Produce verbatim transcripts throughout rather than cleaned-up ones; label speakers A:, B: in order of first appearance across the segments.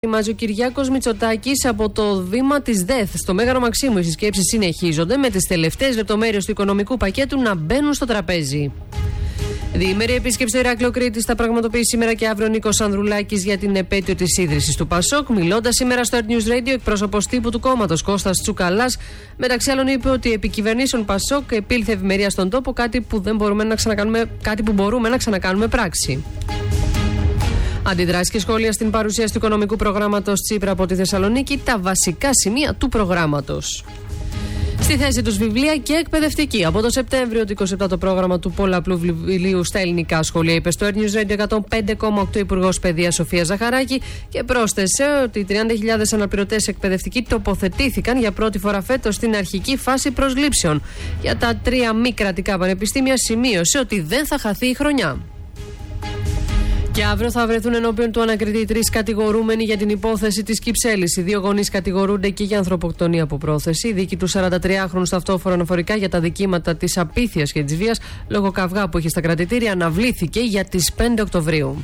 A: Ετοιμάζει ο Κυριάκος Μητσοτάκης από το βήμα της ΔΕΘ. Στο Μέγαρο Μαξίμου οι συσκέψεις συνεχίζονται με τις τελευταίες λεπτομέρειες του οικονομικού πακέτου να μπαίνουν στο τραπέζι. Διήμερη επίσκεψη στο Ηράκλειο Κρήτης θα πραγματοποιήσει σήμερα και αύριο ο Νίκος Ανδρουλάκης για την επέτειο της ίδρυσης του Πασόκ. Μιλώντας σήμερα στο Earth News Radio, εκπρόσωπος τύπου του κόμματος Κώστας Τσουκαλάς, μεταξύ άλλων είπε ότι επί κυβερνήσεων Πασόκ επήλθε ευημερία στον τόπο, κάτι που, δεν μπορούμε να ξανακάνουμε, κάτι που μπορούμε να ξανακάνουμε πράξη. Αντιδράσεις και σχόλια στην παρουσίαση του οικονομικού προγράμματος Τσίπρα από τη Θεσσαλονίκη, τα βασικά σημεία του προγράμματος. Στη θέση τους βιβλία και εκπαιδευτική. Από το Σεπτέμβριο του είκοσι επτά το πρόγραμμα του πολλαπλού βιβλίου στα ελληνικά σχολεία, είπε στο Earth News Radio εκατόν πέντε κόμμα οκτώ Υπουργός Παιδείας Σοφία Ζαχαράκη και πρόσθεσε ότι τριάντα χιλιάδες αναπληρωτές εκπαιδευτικοί τοποθετήθηκαν για πρώτη φορά φέτος στην αρχική φάση προσλήψεων. Για τα τρία μη κρατικά πανεπιστήμια σημείωσε ότι δεν θα χαθεί η χρονιά. Και αύριο θα βρεθούν ενώπιον του ανακριτή τρεις κατηγορούμενοι για την υπόθεση της Κυψέλης. Οι δύο γονείς κατηγορούνται και για ανθρωποκτονία από πρόθεση. Η δίκη του σαραντατριάχρονου ταυτόχρονα αναφορικά για τα δικήματα της απίθειας και της βίας λόγω καυγά που είχε στα κρατητήρια αναβλήθηκε για τις πέντε Οκτωβρίου.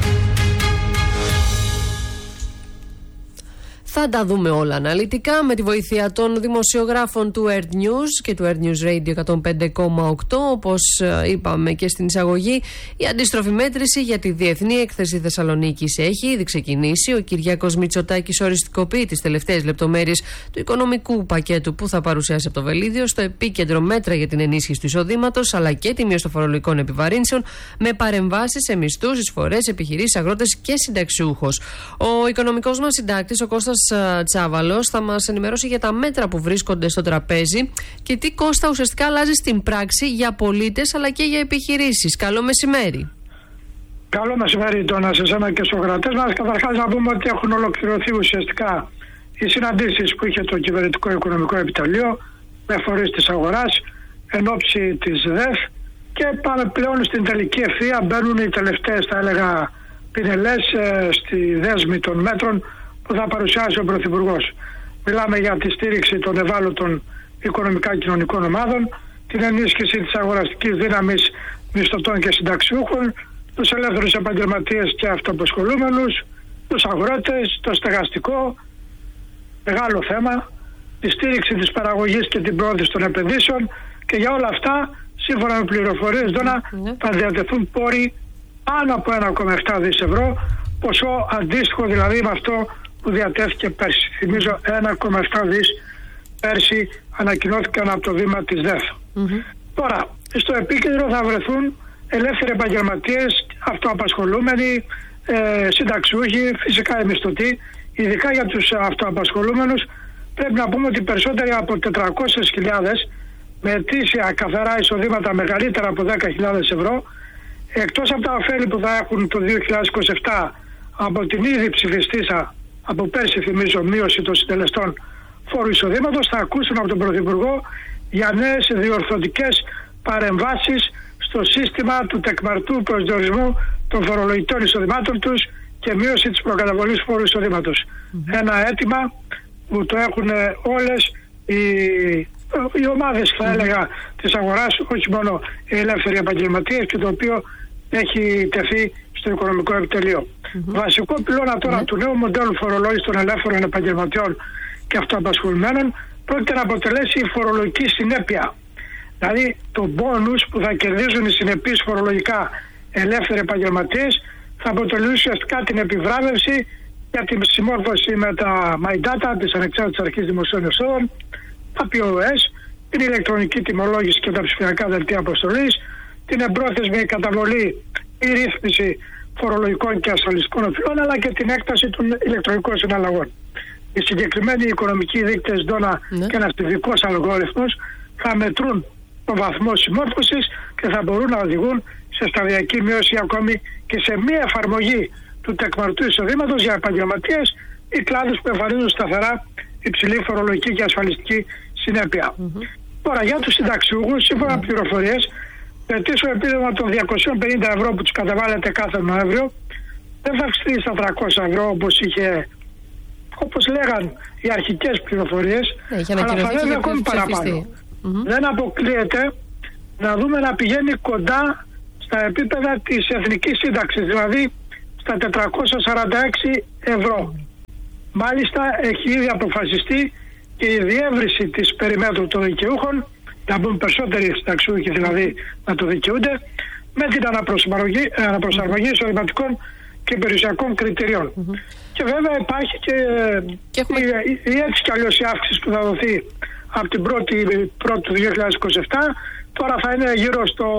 A: Θα τα δούμε όλα αναλυτικά με τη βοήθεια των δημοσιογράφων του Earth News και του Earth News Radio εκατόν πέντε κόμμα οκτώ. Όπως είπαμε και στην εισαγωγή, η αντίστροφη μέτρηση για τη Διεθνή Έκθεση Θεσσαλονίκης έχει ήδη ξεκινήσει. Ο Κυριάκος Μητσοτάκης οριστικοποιεί τις τελευταίες λεπτομέρειες του οικονομικού πακέτου που θα παρουσιάσει από το Βελίδιο. Στο επίκεντρο μέτρα για την ενίσχυση του εισοδήματος αλλά και τη μείωση των φορολογικών επιβαρύνσεων με παρεμβάσεις σε μισθούς, εισφορές, επιχειρήσεις, αγρότες και συνταξιούχους. Ο οικονομικός μας συντάκτης, ο Κώστας Τσάβαλος, θα μας ενημερώσει για τα μέτρα που βρίσκονται στο τραπέζι και τι, Κώστα, ουσιαστικά αλλάζει στην πράξη για πολίτες αλλά και για επιχειρήσεις. Καλό μεσημέρι.
B: Καλό μεσημέρι τώρα σε εσένα και στους κρατές μας. Καταρχάς να πούμε ότι έχουν ολοκληρωθεί ουσιαστικά οι συναντήσεις που είχε το Κυβερνητικό Οικονομικό Επιτελείο με φορείς της αγοράς εν ώψη της ΔΕΘ και πάμε πλέον στην τελική ευθεία. Μπαίνουν οι τελευταίες, θα έλεγα, πινελές ε, στη δέσμη των μέτρων που θα παρουσιάσει ο Πρωθυπουργός. Μιλάμε για τη στήριξη των ευάλωτων οικονομικά κοινωνικών ομάδων, την ενίσχυση της αγοραστικής δύναμης μισθωτών και συνταξιούχων, τους ελεύθερους επαγγελματίες και αυτοαπασχολούμενους, τους αγρότες, το στεγαστικό, μεγάλο θέμα, τη στήριξη της παραγωγής και την πρόθεση των επενδύσεων και για όλα αυτά, σύμφωνα με πληροφορίες, Δώνα, θα διατεθούν πόροι πάνω από ένα κόμμα επτά δισεκατομμύρια ευρώ, ποσό αντίστοιχο δηλαδή με αυτό που διατέθηκε πέρσι. Θυμίζω ένα κόμμα επτά δισεκατομμύρια πέρσι ανακοινώθηκαν από το βήμα της ΔΕΘ. Mm-hmm. Τώρα, στο επίκεντρο θα βρεθούν ελεύθεροι επαγγελματίες, αυτοαπασχολούμενοι, ε, συνταξιούχοι, φυσικά οι μισθωτοί. Ειδικά για τους αυτοαπασχολούμενους πρέπει να πούμε ότι περισσότεροι από τετρακόσιες χιλιάδες με ετήσια καθαρά εισοδήματα μεγαλύτερα από δέκα χιλιάδες ευρώ, εκτός από τα ωφέλη που θα έχουν το δύο χιλιάδες είκοσι επτά από την ήδη ψηφιστήσα από πέρσι, θυμίζω, μείωση των συντελεστών φόρου εισοδήματος, θα ακούσουν από τον Πρωθυπουργό για νέες διορθωτικές παρεμβάσεις στο σύστημα του τεκμαρτού προσδιορισμού των φορολογητών εισοδημάτων τους και μείωση της προκαταβολής φόρου εισοδήματος. Mm-hmm. Ένα αίτημα που το έχουν όλες οι, οι ομάδες, θα mm-hmm. έλεγα, της αγοράς, όχι μόνο οι ελεύθεροι επαγγελματίες, και το οποίο έχει τεθεί στο Οικονομικό Επιτελείο. Mm-hmm. Βασικό πυλώνα τώρα mm-hmm. του νέου μοντέλου φορολόγησης των ελεύθερων επαγγελματιών και αυτοαπασχολουμένων πρόκειται να αποτελέσει η φορολογική συνέπεια. Δηλαδή το μπόνους που θα κερδίζουν οι συνεπείς φορολογικά ελεύθεροι επαγγελματίες θα αποτελεί ουσιαστικά την επιβράβευση για την συμμόρφωση με τα My Data της Ανεξάρτητης Αρχής Δημοσίων Εσόδων, τα πι ο ες, την ηλεκτρονική τιμολόγηση και τα ψηφιακά δελτία αποστολής, την εμπρόθεσμη καταβολή ή ρύθμιση φορολογικών και ασφαλιστικών οφειλών, αλλά και την έκταση των ηλεκτρονικών συναλλαγών. Οι συγκεκριμένοι οικονομικοί δείκτες, Δώνα, ναι. και ένας ειδικός αλγόριθμος θα μετρούν τον βαθμό συμμόρφωσης και θα μπορούν να οδηγούν σε σταδιακή μείωση ακόμη και σε μία εφαρμογή του τεκμαρτού εισοδήματος για επαγγελματίες ή κλάδους που εμφανίζουν σταθερά υψηλή φορολογική και ασφαλιστική συνέπεια. Mm-hmm. Τώρα, για τους συνταξιούχους, σύμφωνα με mm-hmm. πληροφορίες, το ετήσιο επίδομα των διακόσια πενήντα ευρώ που τους καταβάλλεται κάθε Νοέμβριο δεν θα αυξηθεί στα τριακόσια ευρώ όπως είχε, όπως λέγαν οι αρχικές πληροφορίες, yeah, αλλά θα ανέβει ακόμη παραπάνω. Mm-hmm. Δεν αποκλείεται να δούμε να πηγαίνει κοντά στα επίπεδα της εθνικής σύνταξης, δηλαδή στα τετρακόσια σαράντα έξι ευρώ. Μάλιστα έχει ήδη αποφασιστεί και η διεύρυνση της περιμέτρου των δικαιούχων, να μπουν περισσότεροι συνταξιούχοι δηλαδή να το δικαιούνται, με την αναπροσαρμογή, αναπροσαρμογή εισοδηματικών και περιουσιακών κριτηριών. Mm-hmm. Και βέβαια υπάρχει και, και έχουμε... η, η έτσι κι αλλιώς η αύξηση που θα δοθεί από την πρώτη του δύο χιλιάδες είκοσι επτά, τώρα θα είναι γύρω στο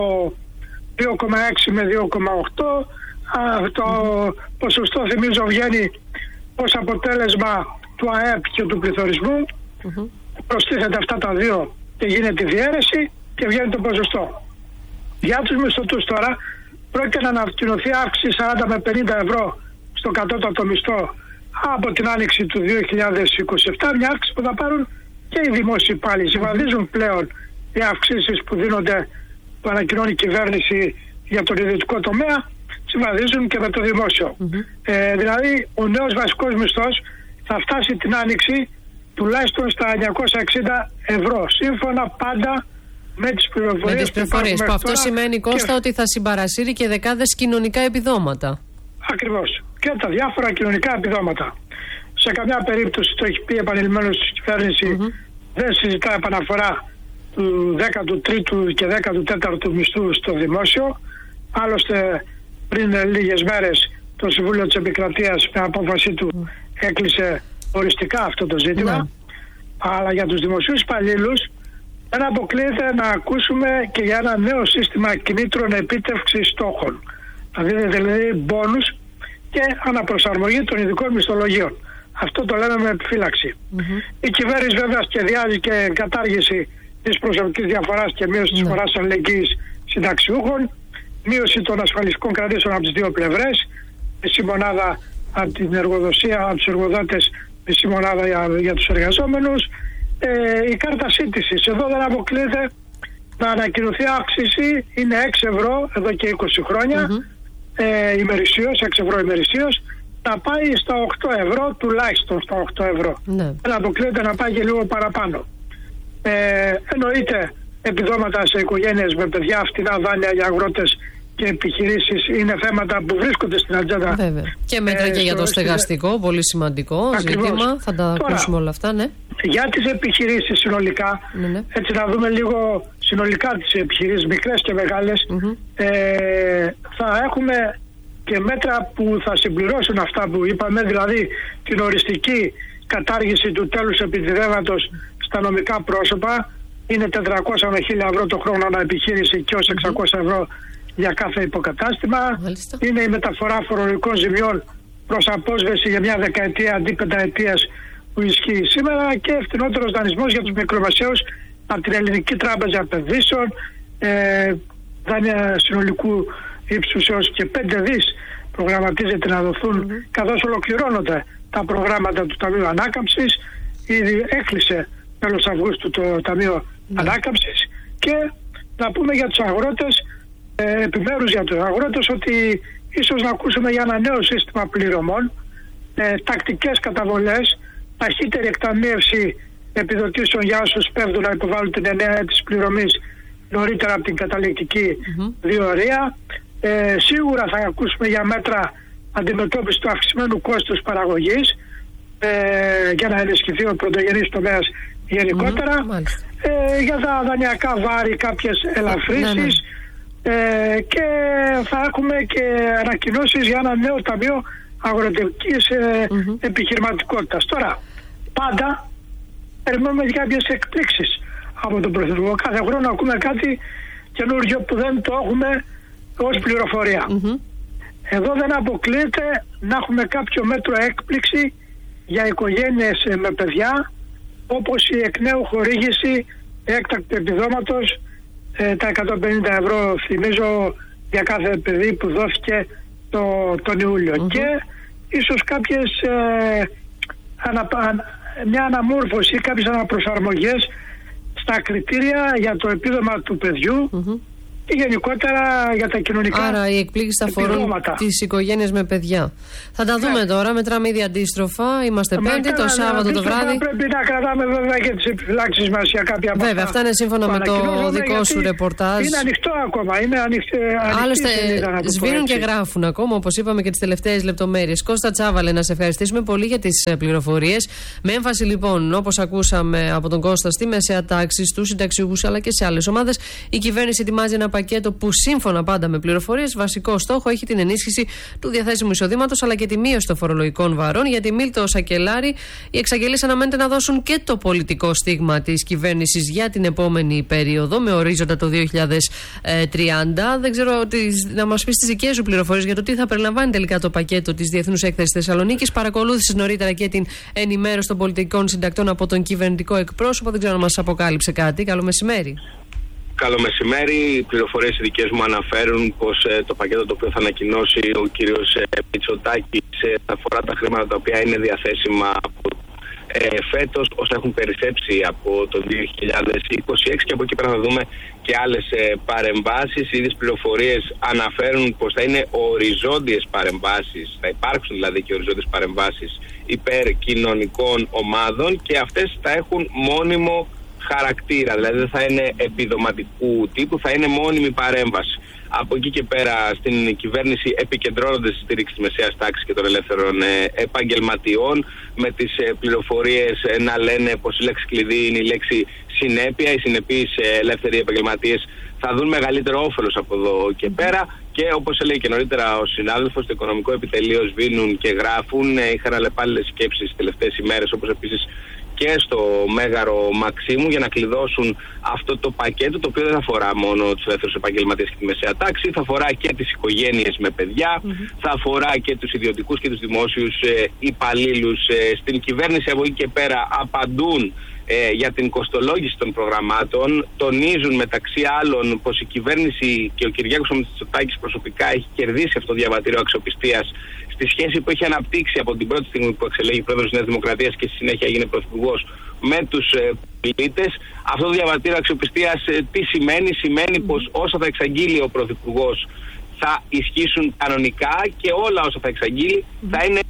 B: δύο κόμμα έξι με δύο κόμμα οκτώ. Α, το mm-hmm. ποσοστό, θυμίζω, βγαίνει ως αποτέλεσμα του ΑΕΠ και του πληθωρισμού. Mm-hmm. Προστίθεται αυτά τα δύο και γίνεται η διαίρεση και βγαίνει το ποσοστό. Για τους μισθωτούς τώρα πρόκειται να ανακοινωθεί αύξηση σαράντα με πενήντα ευρώ στο κατώτατο μισθό από την άνοιξη του δύο χιλιάδες είκοσι επτά, μια αύξηση που θα πάρουν και οι δημόσιοι υπάλληλοι. Συμβαδίζουν πλέον οι αυξήσεις που δίνονται, που ανακοινώνει η κυβέρνηση για τον ιδιωτικό τομέα, συμβαδίζουν και με το δημόσιο. Mm-hmm. Ε, δηλαδή ο νέος βασικός μισθός θα φτάσει την άνοιξη τουλάχιστον στα εννιακόσια εξήντα ευρώ, σύμφωνα πάντα με τις πληροφορίες,
A: με τις πληροφορίες που, που αυτό σημαίνει, Κώστα, και... ότι θα συμπαρασύρει και δεκάδες κοινωνικά επιδόματα.
B: Ακριβώς. Και τα διάφορα κοινωνικά επιδόματα. Σε καμιά περίπτωση, το έχει πει επανειλημμένως η κυβέρνηση, mm-hmm. δεν συζητά επαναφορά του δέκατου τρίτου και δέκατου τέταρτου μισθού στο δημόσιο. Άλλωστε πριν λίγες μέρες το Συμβούλιο της Επικρατείας με απόφαση του mm. έκλεισε οριστικά αυτό το ζήτημα. Mm. Αλλά για τους δημοσίους υπαλλήλους δεν αποκλείεται να ακούσουμε και για ένα νέο σύστημα κινήτρων επίτευξης στόχων. Θα δίνεται δηλαδή μπόνους και αναπροσαρμογή των ειδικών μισθολογίων. Αυτό το λέμε με επιφύλαξη. Mm-hmm. Η κυβέρνηση βέβαια σχεδιάζει και κατάργηση της προσωπικής διαφοράς και μείωση της mm-hmm. φοράς αλληλεγγύης συνταξιούχων, μείωση των ασφαλιστικών κρατήσεων από τις δύο πλευρές, μισή μονάδα από την εργοδοσία, από τους εργοδότες, μισή μονάδα για, για τους εργαζόμενους. Ε, η κάρτα σύντησης, εδώ δεν αποκλείεται να ανακοινωθεί αύξηση, είναι έξι ευρώ εδώ και είκοσι χρόνια, mm-hmm. ε, ημερησίως, έξι ευρώ ημερησίως, να πάει στα οκτώ ευρώ, τουλάχιστον στα οκτώ ευρώ. Mm-hmm. Δεν αποκλείεται να πάει και λίγο παραπάνω. Ε, εννοείται επιδόματα σε οικογένειες με παιδιά, φτηνά δάνεια για αγρότες και επιχειρήσεις είναι θέματα που βρίσκονται στην ατζέντα. Βέβαια.
A: Και μέτρα ε, και για το στεγαστικό, στη... πολύ σημαντικό Ακριβώς. ζήτημα. Θα τα Τώρα, ακούσουμε όλα αυτά, ναι.
B: Για τις επιχειρήσεις συνολικά, ναι, ναι. έτσι να δούμε λίγο συνολικά τις επιχειρήσεις, μικρές και μεγάλες, mm-hmm. ε, θα έχουμε και μέτρα που θα συμπληρώσουν αυτά που είπαμε, δηλαδή την οριστική κατάργηση του τέλους επιτιδεύματος στα νομικά πρόσωπα. Είναι τετρακόσια με χίλια ευρώ το χρόνο ανά επιχείρηση και ως εξακόσια ευρώ για κάθε υποκατάστημα. Μάλιστα. Είναι η μεταφορά φορολογικών ζημιών προς απόσβεση για μια δεκαετία αντί πενταετίας που ισχύει σήμερα και φθηνότερος δανεισμός για τους μικρομεσαίους από την Ελληνική Τράπεζα Επενδύσεων, ε, δάνεια συνολικού ύψους έως και πέντε δις προγραμματίζεται να δοθούν mm-hmm. καθώς ολοκληρώνονται τα προγράμματα του Ταμείου Ανάκαμψης. Ήδη έκλεισε τέλος Αυγούστου το Ταμείο mm-hmm. Ανάκαμψης. Και να πούμε για τους αγρότες, ε, επιμέρους για τους αγρότες, ότι ίσως να ακούσουμε για ένα νέο σύστημα πληρωμών, ε, τακτικές καταβολές, ταχύτερη εκταμείευση επιδοτήσεων για όσους πέφτουν να υποβάλουν την εννέα της πληρωμής νωρίτερα από την καταληκτική mm-hmm. διορία. Ε, σίγουρα θα ακούσουμε για μέτρα αντιμετώπιση του αυξημένου κόστους παραγωγής, ε, για να ενισχυθεί ο πρωτογενής τομέας γενικότερα, mm-hmm. ε, για τα δανειακά βάρη κάποιες ελαφρύσεις, mm-hmm. ε, και θα έχουμε και ανακοινώσεις για ένα νέο ταμείο αγροτικής ε, mm-hmm. επιχειρηματικότητας. Τώρα, πάντα περιμένουμε κάποιες εκπλήξεις από τον Πρωθυπουργό. Κάθε χρόνο ακούμε κάτι καινούργιο που δεν το έχουμε ως πληροφορία. Mm-hmm. Εδώ δεν αποκλείεται να έχουμε κάποιο μέτρο έκπληξη για οικογένειες με παιδιά, όπως η εκ νέου χορήγηση έκτακτου επιδόματος, ε, τα εκατόν πενήντα ευρώ θυμίζω για κάθε παιδί που δόθηκε το, τον Ιούλιο. Mm-hmm. Και ίσως κάποιες ε, ανα, μια αναμόρφωση ή κάποιες αναπροσαρμογές στα κριτήρια για το επίδομα του παιδιού, mm-hmm. και γενικότερα για τα κοινωνικά.
A: Άρα οι εκπλήξεις θα αφορούν τις οικογένειες με παιδιά. Θα τα δούμε ναι. τώρα. Μετράμε ήδη αντίστροφα. Είμαστε Πέμπτη, το Σάββατο το βράδυ.
B: Πρέπει να κρατάμε βέβαια και τις επιφυλάξεις μας για κάποια από
A: Βέβαια, αυτά είναι σύμφωνα με το δικό σου ρεπορτάζ.
B: Είναι ανοιχτό ακόμα. Είναι ανοιχτή.
A: Άλλωστε, σβήνουν και γράφουν ακόμα, όπως είπαμε, και τις τελευταίες λεπτομέρειες. Κώστα Τσάβαλε, να σε ευχαριστήσουμε πολύ για τις πληροφορίες. Με έμφαση λοιπόν, όπως ακούσαμε από τον Κώστα, στη μεσαία τάξη, στους συνταξιούχους αλλά και σε άλλες ομάδες, η κυβέρνηση ετοιμάζει ένα πακέτο που σύμφωνα πάντα με πληροφορίες, βασικό στόχο έχει την ενίσχυση του διαθέσιμου εισοδήματος αλλά και τη μείωση των φορολογικών βαρών. Για τη Μίλτο Σακελάρη, οι εξαγγελίες αναμένεται να δώσουν και το πολιτικό στίγμα της κυβέρνησης για την επόμενη περίοδο, με ορίζοντα το δύο χιλιάδες τριάντα. Δεν ξέρω να μας πεις τις δικές σου πληροφορίες για το τι θα περιλαμβάνει τελικά το πακέτο της Διεθνούς Έκθεσης Θεσσαλονίκης. Παρακολούθησες νωρίτερα και την ενημέρωση των πολιτικών συντακτών από τον κυβερνητικό εκπρόσωπο. Δεν ξέρω αν μας αποκάλυψε κάτι. Καλό μεσημέρι.
C: Καλό μεσημέρι. Οι πληροφορίες οι δικές μου αναφέρουν πως ε, το πακέτο το οποίο θα ανακοινώσει ο κύριος ε, Μητσοτάκης ε, θα αφορά τα χρήματα τα οποία είναι διαθέσιμα από ε, φέτος, όσα έχουν περισσέψει από το δύο χιλιάδες είκοσι έξι, και από εκεί πέρα θα δούμε και άλλες ε, παρεμβάσεις. Οι ίδιες πληροφορίες αναφέρουν πως θα είναι οριζόντιες παρεμβάσεις, θα υπάρξουν δηλαδή και οριζόντιες παρεμβάσεις υπέρ κοινωνικών ομάδων, και αυτές θα έχουν μόνιμο χαρακτήρα, δηλαδή δεν θα είναι επιδοματικού τύπου, θα είναι μόνιμη παρέμβαση. Από εκεί και πέρα στην κυβέρνηση επικεντρώνονται στη στήριξη της μεσαίας τάξης και των ελεύθερων ε, επαγγελματιών, με τις ε, πληροφορίες ε, να λένε πως η λέξη κλειδί είναι η λέξη συνέπεια. Οι συνεπείς ε, ελεύθεροι επαγγελματίες θα δουν μεγαλύτερο όφελος από εδώ και πέρα, και όπως έλεγε και νωρίτερα ο συνάδελφος, το οικονομικό επιτελείο σβήνουν και γράφουν. Ε, είχαν αλλεπάλληλες σκέψεις τις τελευταίες ημέρες, όπως επίσης και στο Μέγαρο Μαξίμου, για να κλειδώσουν αυτό το πακέτο, το οποίο δεν αφορά μόνο τους ελεύθερους επαγγελματίες και τη μεσαία τάξη, θα αφορά και τις οικογένειες με παιδιά, mm-hmm. θα αφορά και τους ιδιωτικούς και τους δημόσιους ε, υπαλλήλους ε, στην κυβέρνηση. Από εκεί και πέρα απαντούν ε, για την κοστολόγηση των προγραμμάτων, τονίζουν μεταξύ άλλων πως η κυβέρνηση και ο Κυριάκος Μητσοτάκης προσωπικά έχει κερδίσει αυτό το διαβατήριο αξιοπιστίας στη σχέση που έχει αναπτύξει από την πρώτη στιγμή που εξελέγει πρόεδρος της Νέας Δημοκρατίας και στη συνέχεια έγινε πρωθυπουργός με τους ε, πολίτες. Αυτό το διαβατήριο αξιοπιστίας ε, τι σημαίνει? Σημαίνει πως όσα θα εξαγγείλει ο πρωθυπουργός θα ισχύσουν κανονικά, και όλα όσα θα εξαγγείλει θα είναι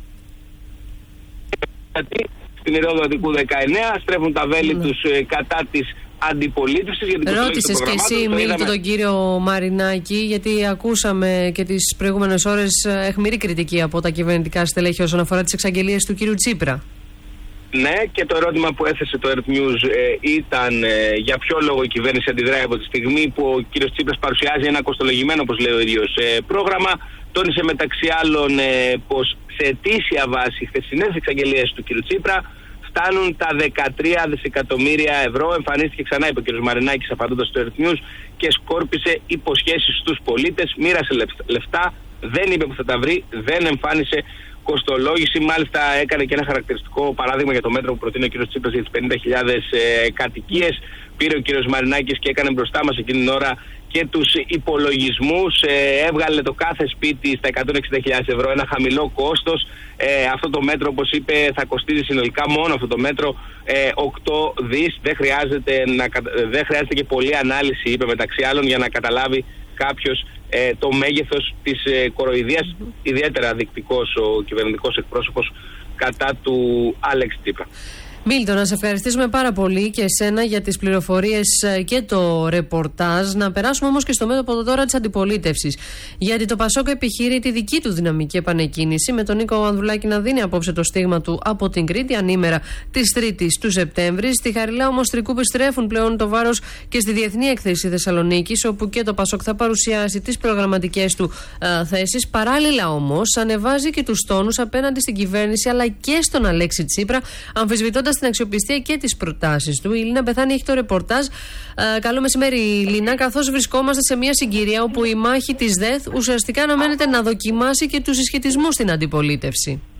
C: στην Ηρόδο Αττικού δεκαεννέα, στρέφουν τα βέλη mm. τους ε, κατά της αντιπολίτευσης.
A: Ρώτησες και εσύ, Μίλτο, τον κύριο Μαρινάκη, γιατί ακούσαμε και τις προηγούμενες ώρες αιχμηρή κριτική από τα κυβερνητικά στελέχη όσον αφορά τις εξαγγελίες του κύριου Τσίπρα.
C: Ναι, και το ερώτημα που έθεσε το Earth News ε, ήταν ε, για ποιο λόγο η κυβέρνηση αντιδράει από τη στιγμή που ο κύριος Τσίπρας παρουσιάζει ένα κοστολογημένο, όπως λέει ο ίδιος, ε, πρόγραμμα. Τόνισε μεταξύ άλλων ε, πως σε αιτήσια βάση οι χθεσινές εξαγγελίες του κύριου Τσίπρα φτάνουν τα δεκατρία δισεκατομμύρια ευρώ. Εμφανίστηκε ξανά, είπε ο κ. Μαρινάκης απαντώντας στο Earth News, και σκόρπισε υποσχέσεις στους πολίτες, μοίρασε λεφτά, δεν είπε που θα τα βρει, δεν εμφάνισε κοστολόγηση. Μάλιστα έκανε και ένα χαρακτηριστικό παράδειγμα για το μέτρο που προτείνει ο κ. Τσίπρας για τις πενήντα χιλιάδες ε, κατοικίες. Πήρε ο κ. Μαρινάκης και έκανε μπροστά μας εκείνη την ώρα και τους υπολογισμούς, ε, έβγαλε το κάθε σπίτι στα εκατόν εξήντα χιλιάδες ευρώ, ένα χαμηλό κόστος. Ε, αυτό το μέτρο, όπως είπε, θα κοστίζει συνολικά μόνο αυτό το μέτρο ε, οκτώ δις. Δεν χρειάζεται, να, δεν χρειάζεται και πολλή ανάλυση, είπε, μεταξύ άλλων, για να καταλάβει κάποιος ε, το μέγεθος της ε, κοροϊδίας. Mm-hmm. Ιδιαίτερα δεικτικός ο κυβερνητικός εκπρόσωπος κατά του Άλεξ Τσίπρα.
A: Μίλτο, να σε ευχαριστήσουμε πάρα πολύ και εσένα για τις πληροφορίες και το ρεπορτάζ. Να περάσουμε όμως και στο μέτωπο τώρα της αντιπολίτευσης. Γιατί το Πασόκ επιχείρει τη δική του δυναμική επανεκκίνηση, με τον Νίκο Ανδρουλάκη να δίνει απόψε το στίγμα του από την Κρήτη, ανήμερα της Τρίτης του Σεπτέμβρη. Στη Χαριλά όμως Τρικού επιστρέφουν πλέον το βάρος και στη Διεθνή Έκθεση Θεσσαλονίκης, όπου και το Πασόκ θα παρουσιάσει τις προγραμματικές του α, θέσεις. Παράλληλα όμως ανεβάζει και τους τόνους απέναντι στην κυβέρνηση αλλά και στον Αλέξη Τσίπρα, αμφισβητώντας την αξιοπιστία και τις προτάσεις του. Η Λίνα Πεθάνη έχει το ρεπορτάζ. Ε, καλό μεσημέρι, Λίνα. Καθώς βρισκόμαστε σε μια συγκυρία όπου η μάχη της ΔΕΘ ουσιαστικά αναμένεται να δοκιμάσει και τους συσχετισμούς στην αντιπολίτευση.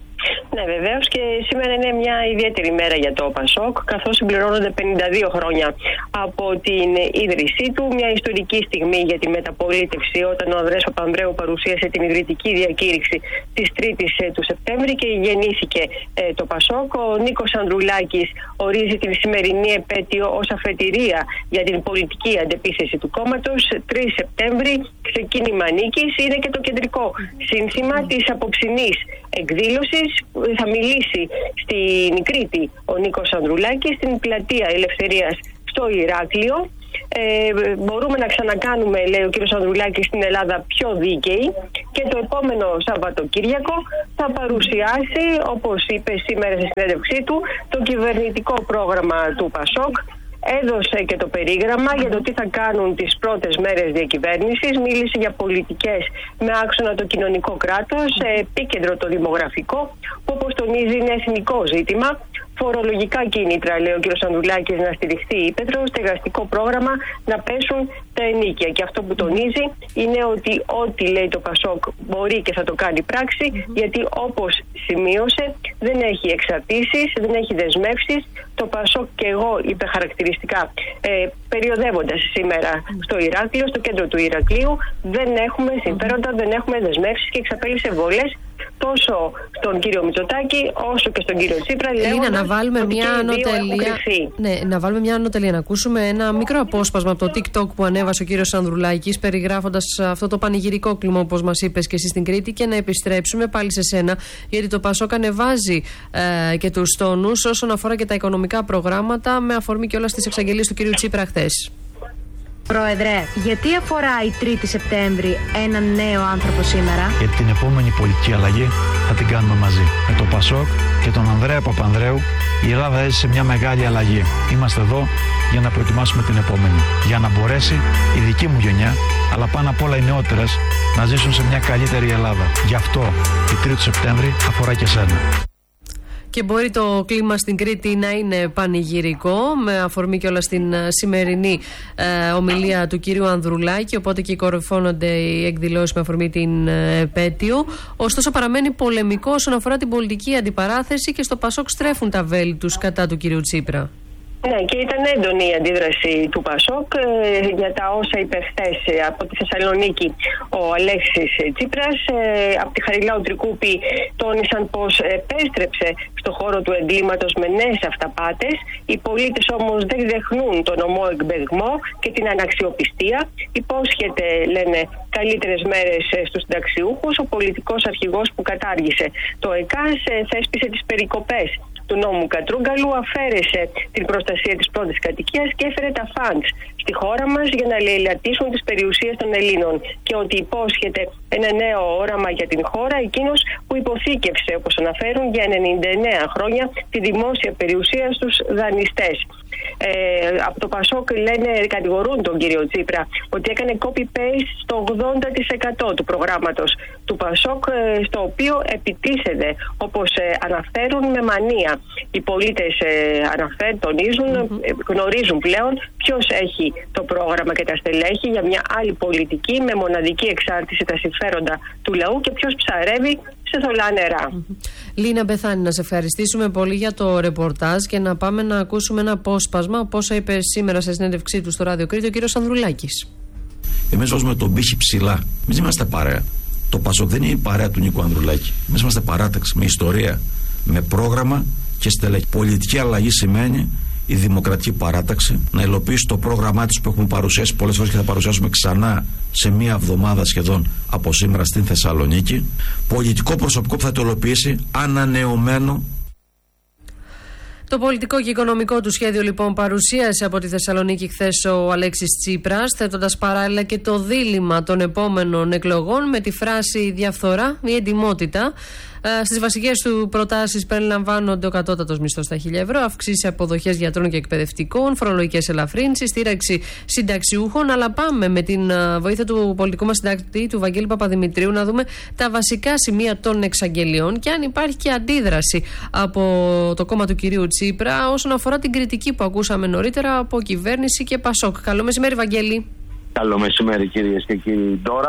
D: Ναι, βεβαίως, και σήμερα είναι μια ιδιαίτερη μέρα για το Πασόκ, καθώς συμπληρώνονται πενήντα δύο χρόνια από την ίδρυσή του. Μια ιστορική στιγμή για τη μεταπολίτευση, όταν ο Ανδρέας Παπανδρέου παρουσίασε την ιδρυτική διακήρυξη της τρίτης του Σεπτέμβρη και γεννήθηκε ε, το Πασόκ. Ο Νίκος Ανδρουλάκης ορίζει την σημερινή επέτειο ως αφετηρία για την πολιτική αντεπίθεση του κόμματος. τρεις Σεπτέμβρη, ξεκίνημα νίκης, είναι και το κεντρικό σύνθημα της απόψινής εκδήλωσης. Θα μιλήσει στην Κρήτη ο Νίκος Ανδρουλάκης, στην πλατεία Ελευθερίας στο Ηράκλειο. Ε, μπορούμε να ξανακάνουμε, λέει ο κύριος Ανδρουλάκης, στην Ελλάδα πιο δίκαιη, και το επόμενο Σαββατοκύριακο θα παρουσιάσει, όπως είπε σήμερα στη συνέντευξή του, το κυβερνητικό πρόγραμμα του Πασόκ. Έδωσε και το περίγραμμα για το τι θα κάνουν τις πρώτες μέρες διακυβέρνησης. Μίλησε για πολιτικές με άξονα το κοινωνικό κράτος, επίκεντρο το δημογραφικό, που όπως τονίζει είναι εθνικό ζήτημα. Φορολογικά κίνητρα, λέει ο κ. Ανδρουλάκης, να στηριχθεί η ύπαιθρο, στεγαστικό πρόγραμμα, να πέσουν τα ενίκια. Και αυτό που τονίζει είναι ότι ό,τι λέει το Πασόκ μπορεί και θα το κάνει πράξη, mm-hmm. γιατί όπως σημείωσε δεν έχει εξαρτήσεις, δεν έχει δεσμεύσεις. Το Πασόκ, και εγώ είπε χαρακτηριστικά, ε, περιοδεύοντας σήμερα mm-hmm. στο Ηράκλειο, στο κέντρο του Ηρακλείου, δεν έχουμε συμφέροντα, δεν έχουμε δεσμεύσεις, και εξαπέλυσε βολές τόσο στον κύριο Μητσοτάκη όσο και στον κύριο Τσίπρα.
A: Ελίνα, να βάλουμε μια ανωτελεία. Ναι, να βάλουμε μια ανωτελεία. Να ακούσουμε ένα μικρό απόσπασμα από το TikTok που ανέβασε ο κύριος Ανδρουλάκης, περιγράφοντας αυτό το πανηγυρικό κλίμα, όπως μας είπες και εσύ στην Κρήτη, και να επιστρέψουμε πάλι σε σένα, γιατί το Πασόκ ανεβάζει ε, και τους τόνους όσον αφορά και τα οικονομικά προγράμματα, με αφορμή και όλα στις εξαγγελίες του κύριου Τσίπρα χθες.
E: Πρόεδρε, γιατί αφορά η τρίτη Σεπτέμβρη έναν νέο άνθρωπο σήμερα?
F: Γιατί την επόμενη πολιτική αλλαγή θα την κάνουμε μαζί. Με το Πασόκ και τον Ανδρέα Παπανδρέου η Ελλάδα έζησε μια μεγάλη αλλαγή. Είμαστε εδώ για να προετοιμάσουμε την επόμενη. Για να μπορέσει η δική μου γενιά, αλλά πάνω απ' όλα οι νεότερες, να ζήσουν σε μια καλύτερη Ελλάδα. Γι' αυτό η τρίτη Σεπτέμβρη αφορά και σένα.
A: Και μπορεί το κλίμα στην Κρήτη να είναι πανηγυρικό, με αφορμή και όλα στην σημερινή ε, ομιλία του κυρίου Ανδρουλάκη, οπότε και κορυφώνονται οι εκδηλώσεις με αφορμή την ε, επέτειο. Ωστόσο παραμένει πολεμικό όσον αφορά την πολιτική αντιπαράθεση, και στο Πασόκ στρέφουν τα βέλη τους κατά του κυρίου Τσίπρα.
D: Ναι, και ήταν έντονη η αντίδραση του Πασόκ ε, για τα όσα είπε χθες από τη Θεσσαλονίκη ο Αλέξης Τσίπρας. Ε, από τη Χαριλάου Τρικούπη τόνισαν πως επέστρεψε στο χώρο του εγκλήματος με νέες αυταπάτες. Οι πολίτες όμως δεν δεχνούν τον ομό εκμπεγμό και την αναξιοπιστία. Υπόσχεται, λένε, καλύτερες μέρες στους συνταξιούχους. Ο πολιτικός αρχηγός που κατάργησε το ΕΚΑΣ θέσπισε τις περικοπές του νόμου Κατρούγκαλου, αφαίρεσε την προστασία της πρώτης κατοικίας και έφερε τα φαντς στη χώρα μας για να λαιλατίσουν τις περιουσίες των Ελλήνων, και ότι υπόσχεται ένα νέο όραμα για την χώρα, εκείνος που υποθήκευσε, όπως αναφέρουν, για ενενήντα εννέα χρόνια τη δημόσια περιουσία στους δανειστές. Ε, από το Πασόκ, λένε, κατηγορούν τον κύριο Τσίπρα ότι έκανε copy-paste στο ογδόντα τοις εκατό του προγράμματος του Πασόκ, στο οποίο επιτίθεται, όπως ε, αναφέρουν, με μανία. Οι πολίτες ε, αναφέρουν, τονίζουν, mm-hmm. γνωρίζουν πλέον ποιος έχει το πρόγραμμα και τα στελέχη για μια άλλη πολιτική με μοναδική εξάρτηση τα συμφέροντα του λαού, και ποιος ψαρεύει σε θολά νερά.
A: Mm-hmm. Λίνα Μπεθάνη, να σε ευχαριστήσουμε πολύ για το ρεπορτάζ, και να πάμε να ακούσουμε ένα απόσπασμα από όσα είπε σήμερα σε συνέντευξή του στο Ράδιο Κρήτη ο κύριος Ανδρουλάκης.
G: Εμείς βάζουμε τον πύχη ψηλά. Εμείς είμαστε παρέα. Το Πασόκ δεν είναι η παρέα του Νίκου Ανδρουλάκη. Εμείς είμαστε παράταξη με ιστορία, με πρόγραμμα και στελέχη. Πολιτική αλλαγή σημαίνει η Δημοκρατική Παράταξη να υλοποιήσει το πρόγραμμά της που έχουμε παρουσιάσει πολλές φορές και θα παρουσιάσουμε ξανά σε μία εβδομάδα σχεδόν από σήμερα στην Θεσσαλονίκη. Πολιτικό προσωπικό που θα το υλοποιήσει ανανεωμένο.
A: Το πολιτικό και οικονομικό του σχέδιο λοιπόν παρουσίασε από τη Θεσσαλονίκη χθες ο Αλέξης Τσίπρας, θέτοντας παράλληλα και το δίλημμα των επόμενων εκλογών με τη φράση διαφθορά ή εντιμότητα. Στις βασικές του προτάσεις περιλαμβάνονται ο κατώτατος μισθός στα χίλια ευρώ, αυξήσεις αποδοχές γιατρών και εκπαιδευτικών, φορολογικές ελαφρύνσεις, στήραξη συνταξιούχων. Αλλά πάμε με την βοήθεια του πολιτικού μας συντάκτη, του Βαγγέλη Παπαδημητρίου, να δούμε τα βασικά σημεία των εξαγγελιών και αν υπάρχει και αντίδραση από το κόμμα του κυρίου Τσίπρα όσον αφορά την κριτική που ακούσαμε νωρίτερα από κυβέρνηση και Πασόκ. Καλό μεσημέρι, Βαγγέλη.
H: Καλό μεσημέρι, κυρίες και κύριοι. Τώρα,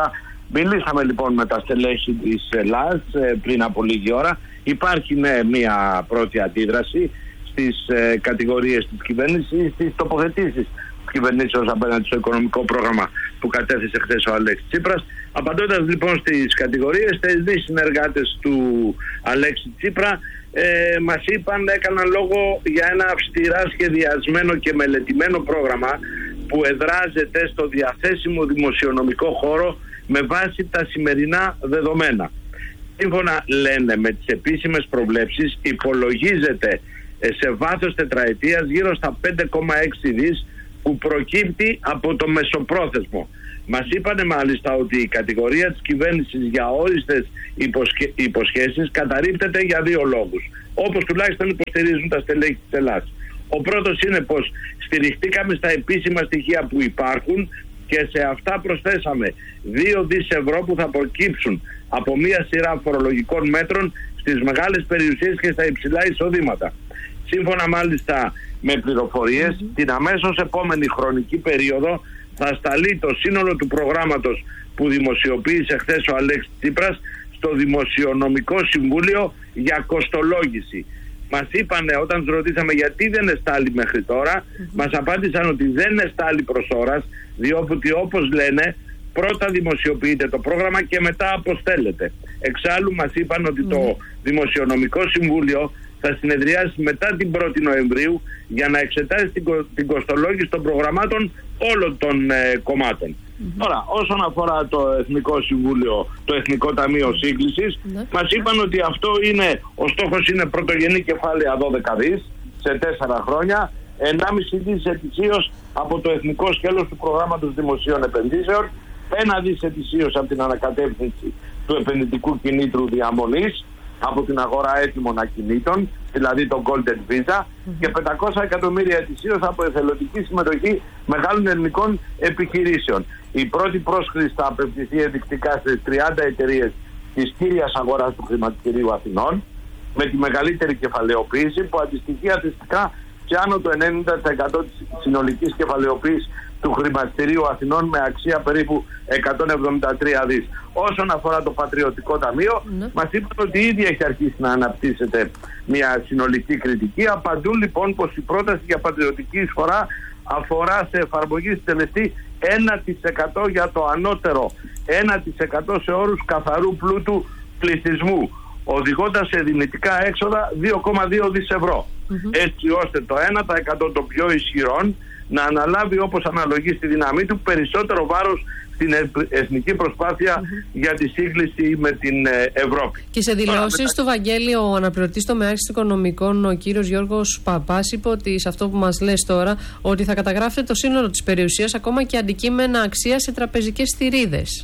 H: Μιλήσαμε λοιπόν με τα στελέχη της ΕΛΑΣ πριν από λίγη ώρα. Υπάρχει ναι, μια πρώτη αντίδραση στις ε, κατηγορίες της κυβέρνησης, στις τοποθετήσεις της κυβερνήσεως απέναντι στο οικονομικό πρόγραμμα που κατέθεσε χθες ο Αλέξης Τσίπρας. Απαντώντας λοιπόν στις κατηγορίες, οι δύο συνεργάτες του Αλέξη Τσίπρα ε, μας είπαν, έκαναν λόγο για ένα αυστηρά σχεδιασμένο και μελετημένο πρόγραμμα που εδράζεται στο διαθέσιμο δημοσιονομικό χώρο με βάση τα σημερινά δεδομένα. Σύμφωνα, λένε, με τις επίσημες προβλέψεις, υπολογίζεται σε βάθος τετραετίας γύρω στα πέντε κόμμα έξι δις που προκύπτει από το μεσοπρόθεσμο. Μας είπανε μάλιστα ότι η κατηγορία της κυβέρνησης για όριστες υποσχε... υποσχέσεις καταρρίπτεται για δύο λόγους, όπως τουλάχιστον υποστηρίζουν τα στελέχη της Ελλάδας. Ο πρώτος είναι πως στηριχτήκαμε στα επίσημα στοιχεία που υπάρχουν και σε αυτά προσθέσαμε δύο δισεκατομμύρια ευρώ που θα προκύψουν από μία σειρά φορολογικών μέτρων στις μεγάλες περιουσίες και στα υψηλά εισοδήματα. Σύμφωνα μάλιστα με πληροφορίες, mm-hmm. την αμέσως επόμενη χρονική περίοδο θα σταλεί το σύνολο του προγράμματος που δημοσιοποίησε χθες ο Αλέξης Τσίπρας στο Δημοσιονομικό Συμβούλιο για κοστολόγηση. Μας είπανε, όταν τους ρωτήσαμε γιατί δεν εστάλει μέχρι τώρα, mm-hmm. μας απάντησαν ότι δεν εστάλει προς ώρας, διότι όπως λένε πρώτα δημοσιοποιείται το πρόγραμμα και μετά αποστέλλεται. Εξάλλου μας είπαν ότι mm-hmm. το Δημοσιονομικό Συμβούλιο θα συνεδριάσει μετά την πρώτη Νοεμβρίου για να εξετάσει την, κο, την κοστολόγηση των προγραμμάτων όλων των ε, κομμάτων. Mm-hmm. Τώρα, όσον αφορά το Εθνικό Συμβούλιο, το Εθνικό Ταμείο Σύγκλησης, mm-hmm. μας είπαν ότι αυτό είναι, ο στόχος είναι πρωτογενή κεφάλαια δώδεκα δις σε τέσσερα χρόνια, ενάμιση δις ετησίως από το εθνικό σκέλος του προγράμματος δημοσίων επενδύσεων, ένα δις ετησίως από την ανακατεύθυνση του επενδυτικού κινήτρου διαμονής, από την αγορά έτοιμων ακινήτων, δηλαδή το Golden Visa, mm-hmm. και πεντακόσια εκατομμύρια ετησίως από εθελοντική συμμετοχή μεγάλων ελληνικών επιχειρήσεων. Η πρώτη πρόσκληση θα απευθυνθεί ενδεικτικά στις τριάντα εταιρείες της κύριας αγοράς του χρηματιστηρίου Αθηνών, με τη μεγαλύτερη κεφαλαιοποίηση που αντιστοιχεί αθιστικά σε άνω το ενενήντα τοις εκατό της συνολικής κεφαλαιοποίησης του χρηματιστηρίου Αθηνών με αξία περίπου εκατόν εβδομήντα τρία δις. Όσον αφορά το Πατριωτικό Ταμείο, ναι. μας είπαν ότι ήδη έχει αρχίσει να αναπτύσσεται μια συνολική κριτική. Απαντούν λοιπόν πως η πρόταση για πατριωτική εισφορά αφορά σε εφαρμογή συντελεστή ένα τοις εκατό για το ανώτερο, ένα τοις εκατό σε όρους καθαρού πλούτου πληθυσμού, οδηγώντας σε δυνητικά έξοδα δύο κόμμα δύο δις ευρώ. Mm-hmm. Έτσι ώστε το ένα τοις εκατό των πιο ισχυρών να αναλάβει, όπως αναλογεί στη δύναμή του, περισσότερο βάρος στην εθνική προσπάθεια mm-hmm. για τη σύγκληση με την Ευρώπη. Και σε δηλώσεις του Βαγγέλη, ο αναπληρωτής τομεάρχης οικονομικών, ο κύριος Γιώργος Παπάς, είπε ότι σε αυτό που μας λες τώρα, ότι θα καταγράφεται το σύνολο της περιουσίας, ακόμα και αντικείμενα αξία σε τραπεζικές θηρίδες.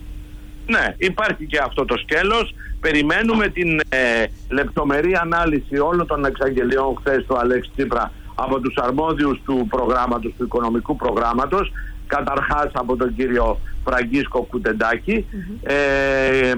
H: Ναι, υπάρχει και αυτό το σκέλος. Περιμένουμε την ε, λεπτομερή ανάλυση όλων των εξαγγελιών χθες του Αλέξη Τσίπρα από τους αρμόδιους του προγράμματος, του οικονομικού προγράμματος, καταρχάς από τον κύριο Φραγκίσκο Κουτεντάκη, mm-hmm. ε,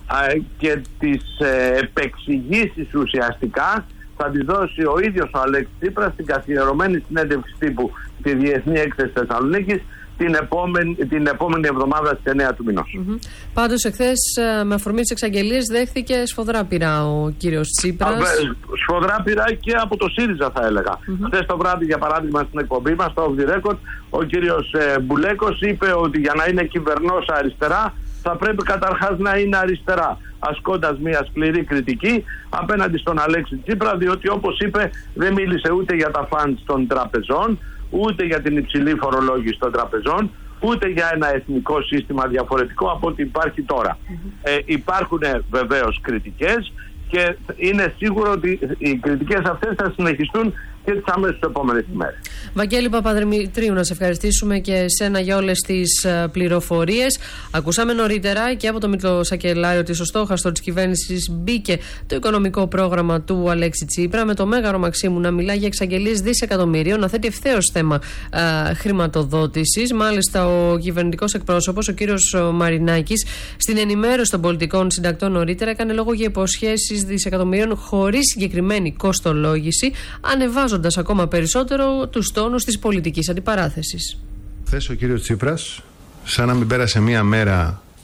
H: και τις ε, επεξηγήσεις ουσιαστικά θα τις δώσει ο ίδιος ο Αλέξης Τσίπρας στην καθιερωμένη συνέντευξη τύπου στη Διεθνή Έκθεση Θεσσαλονίκης την επόμενη, την επόμενη εβδομάδα στις εννέα του μηνός. Mm-hmm. Πάντως εχθές με αφορμή τις εξαγγελίες δέχθηκε σφοδρά πειρά ο κύριος Τσίπρας. Α, σφοδρά πειρά και από το ΣΥΡΙΖΑ θα έλεγα. Mm-hmm. Χθες το βράδυ, για παράδειγμα, στην εκπομπή μας, στο Off the Record, ο κύριος ε, Μπουλέκος είπε ότι για να είναι κυβερνός αριστερά θα πρέπει καταρχάς να είναι αριστερά, ασκώντας μια σκληρή κριτική απέναντι στον Αλέξη Τσίπρα, διότι όπως είπε δεν μίλησε ούτε για τα φαντς των τραπεζών, ούτε για την υψηλή φορολόγηση των τραπεζών, ούτε για ένα εθνικό σύστημα διαφορετικό από ό,τι υπάρχει τώρα. Mm-hmm. Ε, υπάρχουν βεβαίως κριτικές και είναι σίγουρο ότι οι κριτικές αυτές θα συνεχιστούν και τις αμέσως επόμενες ημέρες. Βαγγέλη Παπαδημητρίου, να σε ευχαριστήσουμε και εσένα για όλες τις πληροφορίες. Ακούσαμε νωρίτερα και από το Μήτρο Σακελάρη ότι στο στόχαστρο της κυβέρνησης μπήκε το οικονομικό πρόγραμμα του Αλέξη Τσίπρα, με το Μέγαρο Μαξίμου να μιλά για εξαγγελίες δισεκατομμυρίων, να θέτει ευθέως θέμα α, χρηματοδότησης. Μάλιστα, ο κυβερνητικός εκπρόσωπος, ο κύριος Μαρινάκης, στην ενημέρωση των πολιτικών συντακτών νωρίτερα έκανε λόγο για υποσχέσεις δισεκατομμυρίων χωρίς συγκεκριμένη κοστολόγηση, ανεβάζοντας ακόμα περισσότερο τους τόνους της πολιτικής αντιπαράθεσης.
I: Χθες ο κύριος Τσίπρας, σαν να μην πέρασε μία μέρα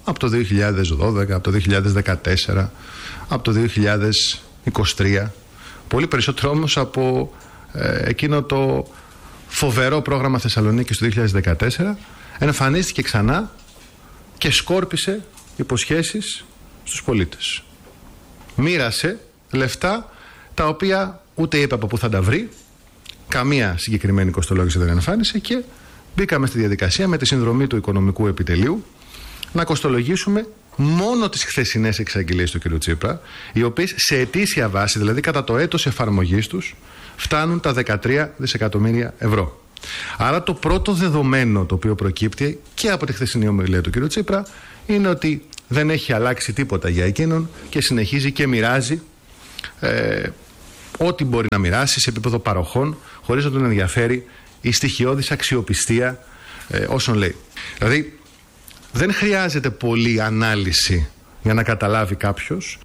I: από το δύο χιλιάδες δώδεκα, από το δύο χιλιάδες δεκατέσσερα, από το δύο χιλιάδες είκοσι τρία. Πολύ περισσότερο όμως από ε, εκείνο το φοβερό πρόγραμμα Θεσσαλονίκης του δύο χιλιάδες δεκατέσσερα. Εμφανίστηκε ξανά και σκόρπισε υποσχέσεις στους πολίτες. Μοίρασε λεφτά τα οποία ούτε είπε από πού θα τα βρει, καμία συγκεκριμένη κοστολόγηση δεν εμφάνισε και μπήκαμε στη διαδικασία με τη συνδρομή του Οικονομικού Επιτελείου να κοστολογήσουμε μόνο τις χθεσινές εξαγγελίες του κ. Τσίπρα, οι οποίες σε ετήσια βάση, δηλαδή κατά το έτος εφαρμογής τους, φτάνουν τα δεκατρία δισεκατομμύρια ευρώ. Άρα το πρώτο δεδομένο το οποίο προκύπτει και από τη χθεσινή ομιλία του κ. Τσίπρα είναι ότι δεν έχει αλλάξει τίποτα για εκείνον και συνεχίζει και μοιράζει ε, ό,τι μπορεί να μοιράσει σε επίπεδο παροχών, χωρίς να τον ενδιαφέρει η στοιχειώδης αξιοπιστία ε, όσων λέει. Δηλαδή δεν χρειάζεται πολλή ανάλυση για να καταλάβει κάποιος.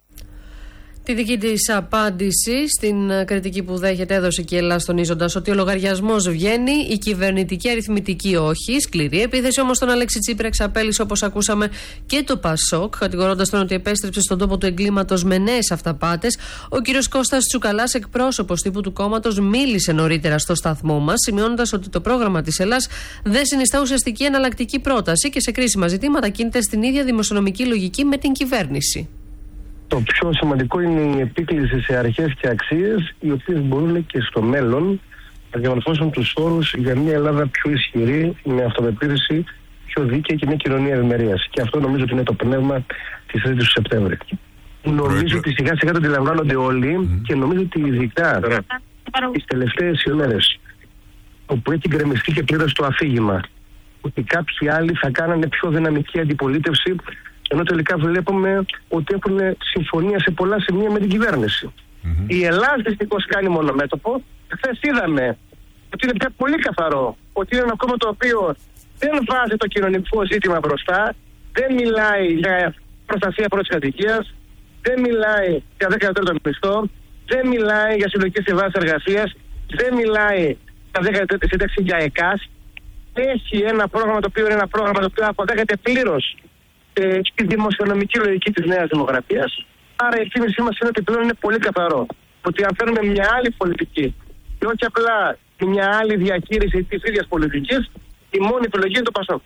A: Τη δική της απάντηση στην κριτική που δέχεται έδωσε και η Ελλάδα, τονίζοντας ότι ο λογαριασμός βγαίνει, η κυβερνητική αριθμητική όχι. Σκληρή επίθεση όμως στον Αλέξη Τσίπρα εξαπέλυσε, όπως ακούσαμε, και το Πασόκ, κατηγορώντας τον ότι επέστρεψε στον τόπο του εγκλήματος με νέες αυταπάτες. Ο κύριος Κώστας Τσουκαλάς, εκπρόσωπος τύπου του κόμματος, μίλησε νωρίτερα στο σταθμό μας, σημειώνοντας ότι το πρόγραμμα της Ελλάδας δεν συνιστά ουσιαστική εναλλακτική πρόταση και σε κρίσιμα ζητήματα κινείται στην ίδια δημοσιονομική λογική με την κυβέρνηση.
J: Το πιο σημαντικό είναι η επίκληση σε αρχές και αξίες, οι οποίες μπορούν και στο μέλλον να διαμορφώσουν τους όρους για μια Ελλάδα πιο ισχυρή, με αυτοπεποίθηση, πιο δίκαιη και μια κοινωνία ευημερίας. Και αυτό νομίζω ότι είναι το πνεύμα της τρίτης του Σεπτέμβρη. Νομίζω ότι σιγά σιγά το αντιλαμβάνονται όλοι mm. και νομίζω ότι ειδικά τις τελευταίες ημέρες, όπου έχει γκρεμιστεί και πλήρως το αφήγημα ότι κάποιοι άλλοι θα κάνανε πιο δυναμική αντιπολίτευση, ενώ τελικά βλέπουμε ότι έχουν συμφωνία σε πολλά σημεία με την κυβέρνηση. Mm-hmm. Η Ελλάδα δυστυχώς κάνει μονομέτωπο. Χθες είδαμε ότι είναι πια πολύ καθαρό ότι είναι ένα κόμμα το οποίο δεν βάζει το κοινωνικό ζήτημα μπροστά, δεν μιλάει για προστασία πρώτης κατοικίας, δεν μιλάει για δέκατο τρίτο μισθό, δεν μιλάει για συλλογικές συμβάσεις εργασίας, δεν μιλάει για δέκατη τρίτη σύνταξη, για ΕΚΑΣ. Έχει ένα πρόγραμμα το οποίο είναι ένα πρόγραμμα το οποίο αποδέχεται πλήρως ε, στη δημοσιονομική λογική της Νέας Δημοκρατίας. Άρα η εκτίμησή μας είναι ότι πλέον είναι πολύ καθαρό. Ότι αν φέρουμε μια άλλη πολιτική και όχι απλά μια άλλη διαχείριση της ίδιας πολιτικής, η μόνη επιλογή είναι το Πασόκ.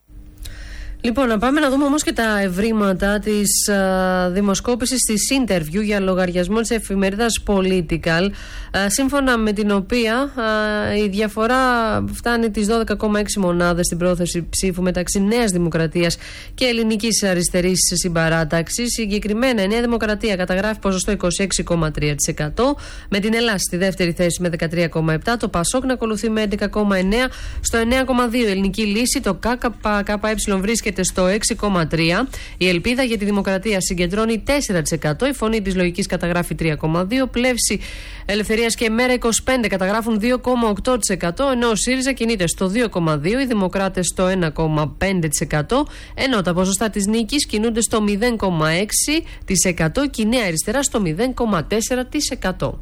A: Λοιπόν, να πάμε να δούμε όμως και τα ευρήματα της α, δημοσκόπησης της Interview για λογαριασμό της εφημερίδας Political, α, σύμφωνα με την οποία α, η διαφορά φτάνει τις δώδεκα κόμμα έξι μονάδες στην πρόθεση ψήφου μεταξύ Νέας Δημοκρατίας και Ελληνικής Αριστερής Συμπαράταξης. Συγκεκριμένα η Νέα Δημοκρατία καταγράφει ποσοστό είκοσι έξι κόμμα τρία τοις εκατό, με την Ελλάδα στη δεύτερη θέση με δεκατρία κόμμα επτά τοις εκατό, το Πασόκ να ακολουθεί με έντεκα κόμμα εννέα τοις εκατό, στο εννέα κόμμα δύο τοις εκατό η Ελληνική Λύση, το ΚΚΕ βρίσκεται στο έξι κόμμα τρία τοις εκατό. Η Ελπίδα για τη Δημοκρατία συγκεντρώνει τέσσερα τοις εκατό. Η Φωνή της Λογικής καταγράφει τρία κόμμα δύο τοις εκατό. Πλεύση Ελευθερίας και Μέρα είκοσι πέντε καταγράφουν δύο κόμμα οκτώ τοις εκατό. Ενώ ο ΣΥΡΙΖΑ κινείται στο δύο κόμμα δύο τοις εκατό. Οι Δημοκράτες στο ένα κόμμα πέντε τοις εκατό. Ενώ τα ποσοστά της Νίκης κινούνται στο μηδέν κόμμα έξι τοις εκατό και η Νέα Αριστερά στο μηδέν κόμμα τέσσερα τοις εκατό.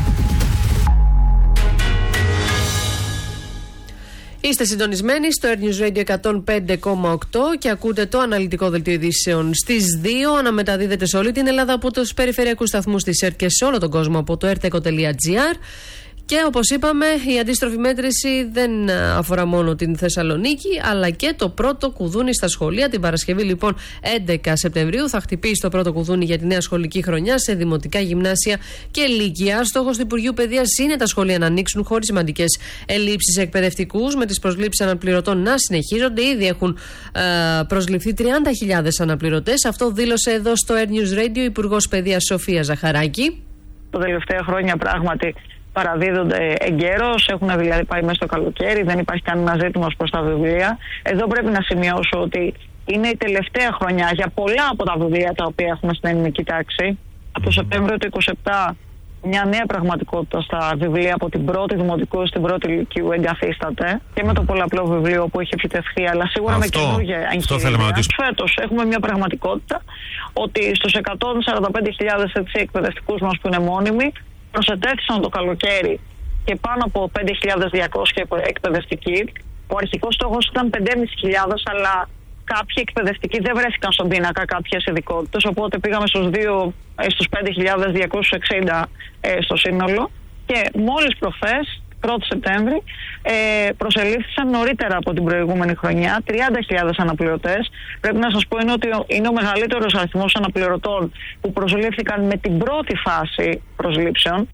A: Είστε συντονισμένοι στο Air News Radio εκατόν πέντε κόμμα οκτώ και ακούτε το αναλυτικό δελτίο ειδήσεων στις δύο. Αναμεταδίδεται σε όλη την Ελλάδα από τους περιφερειακούς σταθμούς της ΕΡΤ και σε όλο τον κόσμο από το erteco τελεία gr. Και όπως είπαμε, η αντίστροφη μέτρηση δεν αφορά μόνο την Θεσσαλονίκη, αλλά και το πρώτο κουδούνι στα σχολεία. Την Παρασκευή, λοιπόν, έντεκα Σεπτεμβρίου, θα χτυπήσει το πρώτο κουδούνι για τη νέα σχολική χρονιά σε δημοτικά, γυμνάσια και λύκεια. Στόχος του Υπουργείου Παιδείας είναι τα σχολεία να ανοίξουν χωρίς σημαντικές ελλείψεις σε εκπαιδευτικούς, με τις προσλήψεις αναπληρωτών να συνεχίζονται. Ήδη έχουν ε, προσληφθεί τριάντα χιλιάδες αναπληρωτές. Αυτό δήλωσε εδώ στο Air News Radio η Υπουργός Παιδείας Σοφία Ζαχαράκη.
K: Τα τελευταία χρόνια πράγματι παραδίδονται εγκαίρως, έχουν δηλαδή πάει μέσα στο καλοκαίρι, δεν υπάρχει κανένα ζήτημα ως προς τα βιβλία. Εδώ πρέπει να σημειώσω ότι είναι η τελευταία χρονιά για πολλά από τα βιβλία τα οποία έχουμε στην ελληνική τάξη. Από το Σεπτέμβριο του είκοσι επτά μια νέα πραγματικότητα στα βιβλία από την πρώτη δημοτικού στην πρώτη λυκείου εγκαθίσταται και με το πολλαπλό βιβλίο που έχει επιτευχθεί, αλλά σίγουρα αυτό, με καινούργια εγχειρήματα. Φέτος έχουμε μια πραγματικότητα ότι στους εκατόν σαράντα πέντε χιλιάδες εκπαιδευτικούς μας που είναι μόνιμοι προσετέθησαν το καλοκαίρι και πάνω από πέντε χιλιάδες διακόσιοι εκπαιδευτικοί. Ο αρχικός στόχος ήταν πέντε χιλιάδες πεντακόσιοι, αλλά κάποιοι εκπαιδευτικοί δεν βρέθηκαν στον πίνακα κάποιες ειδικότητες, οπότε πήγαμε στους, δύο, στους πέντε χιλιάδες διακόσιους εξήντα ε, στο σύνολο και μόλις προχθές, πρώτη Σεπτέμβρη, ε, προσελήφθησαν νωρίτερα από την προηγούμενη χρονιά τριάντα χιλιάδες αναπληρωτές. Πρέπει να σας πω είναι ότι είναι ο μεγαλύτερος αριθμός αναπληρωτών που προσελήφθηκαν με την πρώτη φάση προσλήψεων.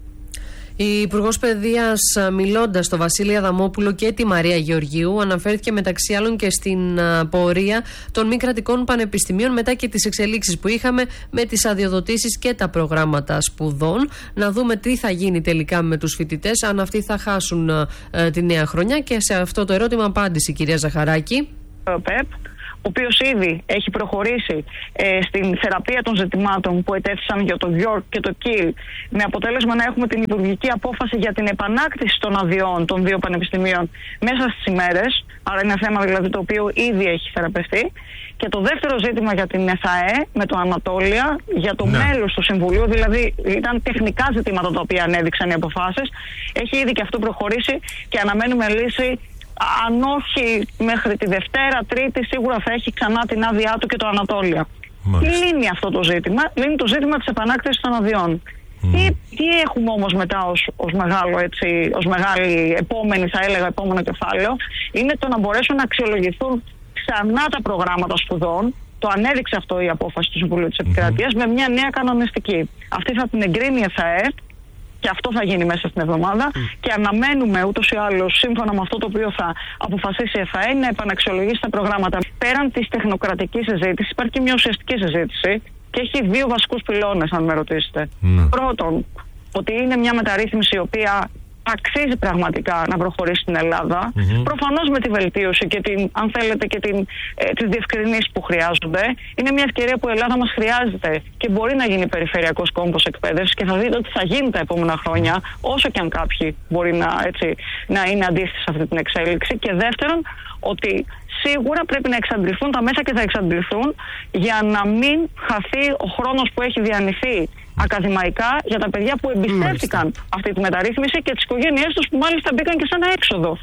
A: Η Υπουργός Παιδείας, μιλώντας στο Βασίλη Αδαμόπουλο και τη Μαρία Γεωργίου, αναφέρθηκε μεταξύ άλλων και στην πορεία των μη κρατικών πανεπιστημίων μετά και τις εξελίξεις που είχαμε με τις αδειοδοτήσεις και τα προγράμματα σπουδών. Να δούμε τι θα γίνει τελικά με τους φοιτητές, αν αυτοί θα χάσουν ε, τη νέα χρονιά. Και σε αυτό το ερώτημα απάντησε η κυρία Ζαχαράκη.
K: ΠΕΠ, ο οποίος ήδη έχει προχωρήσει ε, στην θεραπεία των ζητημάτων που ετέθησαν για το Γιόρκ και το Κιλ, με αποτέλεσμα να έχουμε την υπουργική απόφαση για την επανάκτηση των αδειών των δύο πανεπιστημίων μέσα στις ημέρες. Άρα είναι θέμα δηλαδή το οποίο ήδη έχει θεραπευτεί. Και το δεύτερο ζήτημα για την ΕΘΑΕ με το Ανατόλια, για το ναι. μέλος του Συμβουλίου, δηλαδή ήταν τεχνικά ζητήματα τα οποία ανέδειξαν οι αποφάσεις. Έχει ήδη και αυτό προχωρήσει και αναμένουμε λύση. Αν όχι μέχρι τη Δευτέρα, Τρίτη, σίγουρα θα έχει ξανά την άδειά του και το Ανατόλια. Τι λύνει αυτό το ζήτημα? Λύνει το ζήτημα της επανάκτησης των αδειών. Mm. Τι, τι έχουμε όμως μετά ως, ως, μεγάλο, έτσι, ως μεγάλη επόμενη, θα έλεγα, επόμενο κεφάλαιο, είναι το να μπορέσουν να αξιολογηθούν ξανά τα προγράμματα σπουδών. Το ανέδειξε αυτό η απόφαση του Συμβουλίου της Επικρατείας mm-hmm. με μια νέα κανονιστική. Αυτή θα την εγκρίνει η ΕΘΑΕ. Και αυτό θα γίνει μέσα στην εβδομάδα. Mm. Και αναμένουμε ούτως ή άλλως, σύμφωνα με αυτό το οποίο θα αποφασίσει η ΕΘΑΕ, να επαναξιολογήσει τα προγράμματα. Πέραν της τεχνοκρατικής συζήτησης, υπάρχει και μια ουσιαστική συζήτηση και έχει δύο βασικούς πυλώνες, αν με ρωτήσετε. Mm. Πρώτον, ότι είναι μια μεταρρύθμιση η οποία αξίζει πραγματικά να προχωρήσει στην Ελλάδα. Mm-hmm. Προφανώς με τη βελτίωση και την, αν θέλετε, και την, ε, τις διευκρινήσεις που χρειάζονται. Είναι μια ευκαιρία που η Ελλάδα μας χρειάζεται και μπορεί να γίνει περιφερειακός κόμβος εκπαίδευσης και θα δείτε ότι θα γίνει τα επόμενα χρόνια, όσο και αν κάποιοι μπορεί να, έτσι, να είναι αντίθετοι σε αυτή την εξέλιξη. Και δεύτερον, ότι σίγουρα πρέπει να εξαντληθούν τα μέσα και θα εξαντληθούν για να μην χαθεί ο χρόνος που έχει διανυθεί ακαδημαϊκά για τα παιδιά που εμπιστεύτηκαν μάλιστα αυτή τη μεταρρύθμιση και τις οικογένειές τους που μάλιστα μπήκαν και σε ένα έξοδο.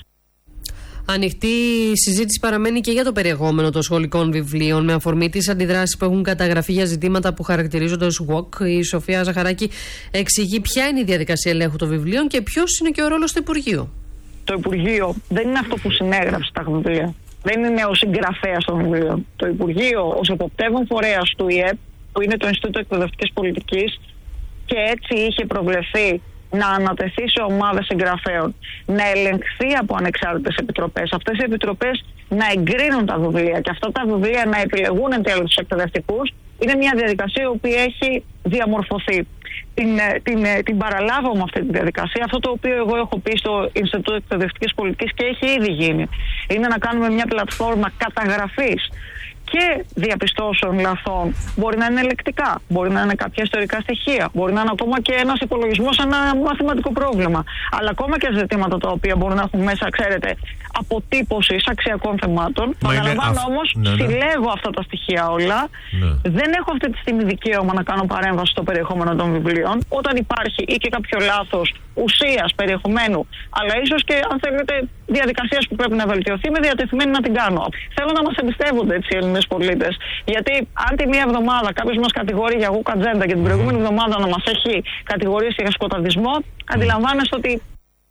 A: Ανοιχτή συζήτηση παραμένει και για το περιεχόμενο των σχολικών βιβλίων, με αφορμή τις αντιδράσεις που έχουν καταγραφεί για ζητήματα που χαρακτηρίζονται ως γουοκ. Η Σοφία Ζαχαράκη εξηγεί ποια είναι η διαδικασία ελέγχου των βιβλίων και ποιος είναι και ο ρόλος του Υπουργείου.
K: Το Υπουργείο δεν είναι αυτό που συνέγραψε τα βιβλία. Δεν είναι ο συγγραφέας των βιβλίων. Το Υπουργείο, ως εποπτεύων φορέας του ΙΕΠ, που είναι το Ινστιτούτο Εκπαιδευτικής Πολιτικής, και έτσι είχε προβλεφθεί να ανατεθεί σε ομάδες συγγραφέων, να ελεγχθεί από ανεξάρτητες επιτροπές. Αυτές οι επιτροπές να εγκρίνουν τα βιβλία και αυτά τα βιβλία να επιλεγούν εν τέλει τους εκπαιδευτικούς, είναι μια διαδικασία η οποία έχει διαμορφωθεί. Την, την, την παραλάβω με αυτή τη διαδικασία. Αυτό το οποίο εγώ έχω πει στο Ινστιτούτο Εκπαιδευτικής Πολιτικής και έχει ήδη γίνει, είναι να κάνουμε μια πλατφόρμα καταγραφής και διαπιστώσεων λαθών. Μπορεί να είναι ελεκτικά, μπορεί να είναι κάποια ιστορικά στοιχεία, μπορεί να είναι ακόμα και ένας υπολογισμός, ένα μαθηματικό πρόβλημα. Αλλά ακόμα και ζητήματα τα οποία μπορούν να έχουν μέσα, ξέρετε, αποτύπωση αξιακών θεμάτων. Παραλαμβάνω όμως, ναι, ναι. συλλέγω αυτά τα στοιχεία όλα. Ναι. Δεν έχω αυτή τη στιγμή δικαίωμα να κάνω παρέμβαση στο περιεχόμενο των βιβλίων. Όταν υπάρχει ή και κάποιο λάθος ουσίας, περιεχομένου, αλλά ίσως και, αν θέλετε, διαδικασίας που πρέπει να βελτιωθεί, είμαι διατεθειμένη να την κάνω. Θέλω να μας εμπιστεύονται έτσι οι Έλληνες πολίτες. Γιατί αν τη μία εβδομάδα κάποιος μας κατηγορεί για γουκατζέντα και την προηγούμενη εβδομάδα να μας έχει κατηγορήσει για σκοταδισμό, αντιλαμβάνεστε ότι.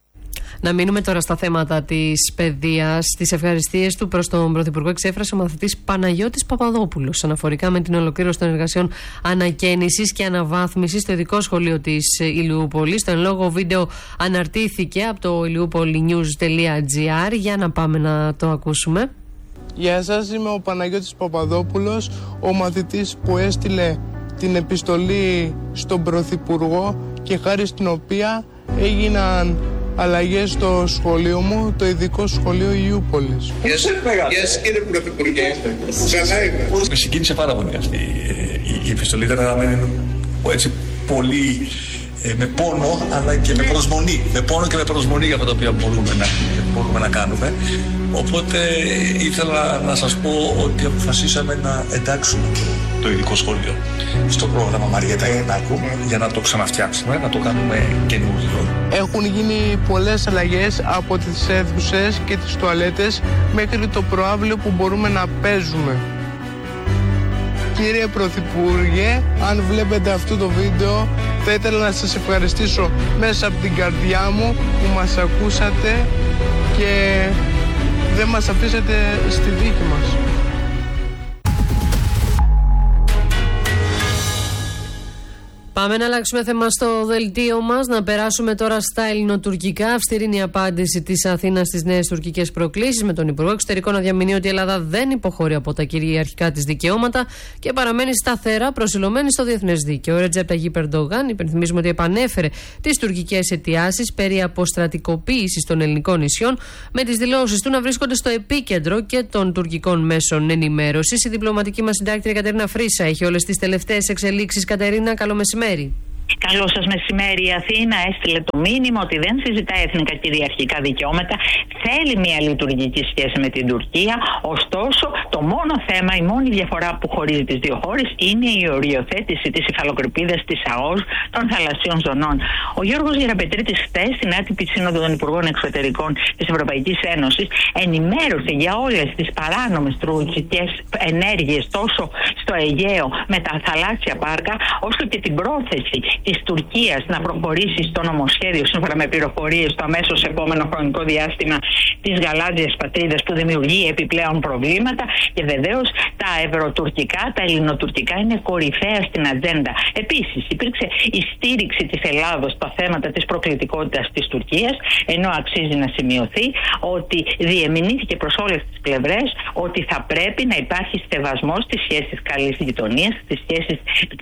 A: Να μείνουμε τώρα στα θέματα της παιδείας. Τις ευχαριστίες του προς τον Πρωθυπουργό εξέφρασε ο μαθητής Παναγιώτης Παπαδόπουλος αναφορικά με την ολοκλήρωση των εργασιών ανακαίνησης και αναβάθμισης στο ειδικό σχολείο της Ηλιούπολης. Το εν λόγω βίντεο αναρτήθηκε από το ilioupolinews.gr. Για να πάμε να το ακούσουμε.
L: Γεια σας, είμαι ο Παναγιώτης Παπαδόπουλος, ο μαθητής που έστειλε την επιστολή στον Πρωθυπουργό και χάρη στην οποία έγιναν αλλαγές στο σχολείο μου, το ειδικό σχολείο Ηλιούπολης.
M: Γεια σας κύριε Πρωθυπουργέ, καλά είμαι. Με συγκίνησε πάρα πολύ αυτή η επιστολή, ήταν γραμμένη έτσι πολύ ε, με πόνο αλλά και με προσμονή. Με πόνο και με προσμονή για αυτά τα οποία μπορούμε να, μπορούμε να κάνουμε. Οπότε ήθελα να σας πω ότι αποφασίσαμε να εντάξουμε το, το ειδικό σχολείο στο πρόγραμμα Μαριέτα Γιαννάκου για να το ξαναφτιάξουμε, να το κάνουμε καινούργιο.
L: Έχουν γίνει πολλές αλλαγές από τις αίθουσες και τις τουαλέτες μέχρι το προαύλιο που μπορούμε να παίζουμε. Κύριε Πρωθυπουργέ, αν βλέπετε αυτό το βίντεο, θα ήθελα να σας ευχαριστήσω μέσα από την καρδιά μου που μας ακούσατε και δεν μας αφήσατε στη δίκη μας.
A: Πάμε να αλλάξουμε θέμα στο δελτίο μας, να περάσουμε τώρα στα ελληνοτουρκικά. Αυστηρή είναι η απάντηση της Αθήνας στις νέες τουρκικές προκλήσεις, με τον Υπουργό Εξωτερικών να διαμηνύει ότι η Ελλάδα δεν υποχωρεί από τα κυριαρχικά της δικαιώματα και παραμένει σταθερά προσιλωμένη στο διεθνές δίκαιο. Ο Ρετζέπ Ταγιίπ Ερντογάν, υπενθυμίζουμε ότι επανέφερε τις τουρκικές αιτιάσεις περί αποστρατικοποίησης των ελληνικών νησιών, με τις δηλώσεις του να βρίσκονται στο επίκεντρο και των τουρκικών μέσων ενημέρωσης. Η διπλωματική μας συντάκτρια Κατερίνα Φρίσα έχει όλες τις τελευταίες εξελίξεις. Κατερίνα, καλό μεσημέρι.
N: Καλό σας μεσημέρι. Η Αθήνα έστειλε το μήνυμα ότι δεν συζητάει εθνικά κυριαρχικά δικαιώματα, θέλει μια λειτουργική σχέση με την Τουρκία. Ωστόσο, το μόνο θέμα, η μόνη διαφορά που χωρίζει τις δύο χώρες είναι η οριοθέτηση της υφαλοκρηπίδας της ΑΟΣ των θαλασσίων ζωνών. Ο Γιώργος Γεραπετρίτης χτες στην άτυπη σύνοδο των Υπουργών Εξωτερικών της Ευρωπαϊκής Ένωσης ενημέρωσε για όλες τις παράνομες τουρκικές ενέργειες τόσο στο Αιγαίο με τα θαλάσσια πάρκα, όσο και την πρόθεση της Τουρκίας να προχωρήσει στο νομοσχέδιο, σύμφωνα με πληροφορίες, στο αμέσως επόμενο χρονικό διάστημα της γαλάζιας πατρίδας, που δημιουργεί επιπλέον προβλήματα. Και βεβαίως τα ευρωτουρκικά, τα ελληνοτουρκικά είναι κορυφαία στην ατζέντα. Επίσης, υπήρξε η στήριξη της Ελλάδος στα θέματα της προκλητικότητας της Τουρκίας, ενώ αξίζει να σημειωθεί ότι διεμηνήθηκε προς όλες τις πλευρές ότι θα πρέπει να υπάρχει στεβασμός στις σχέσεις καλής γειτονίας, στις σχέσεις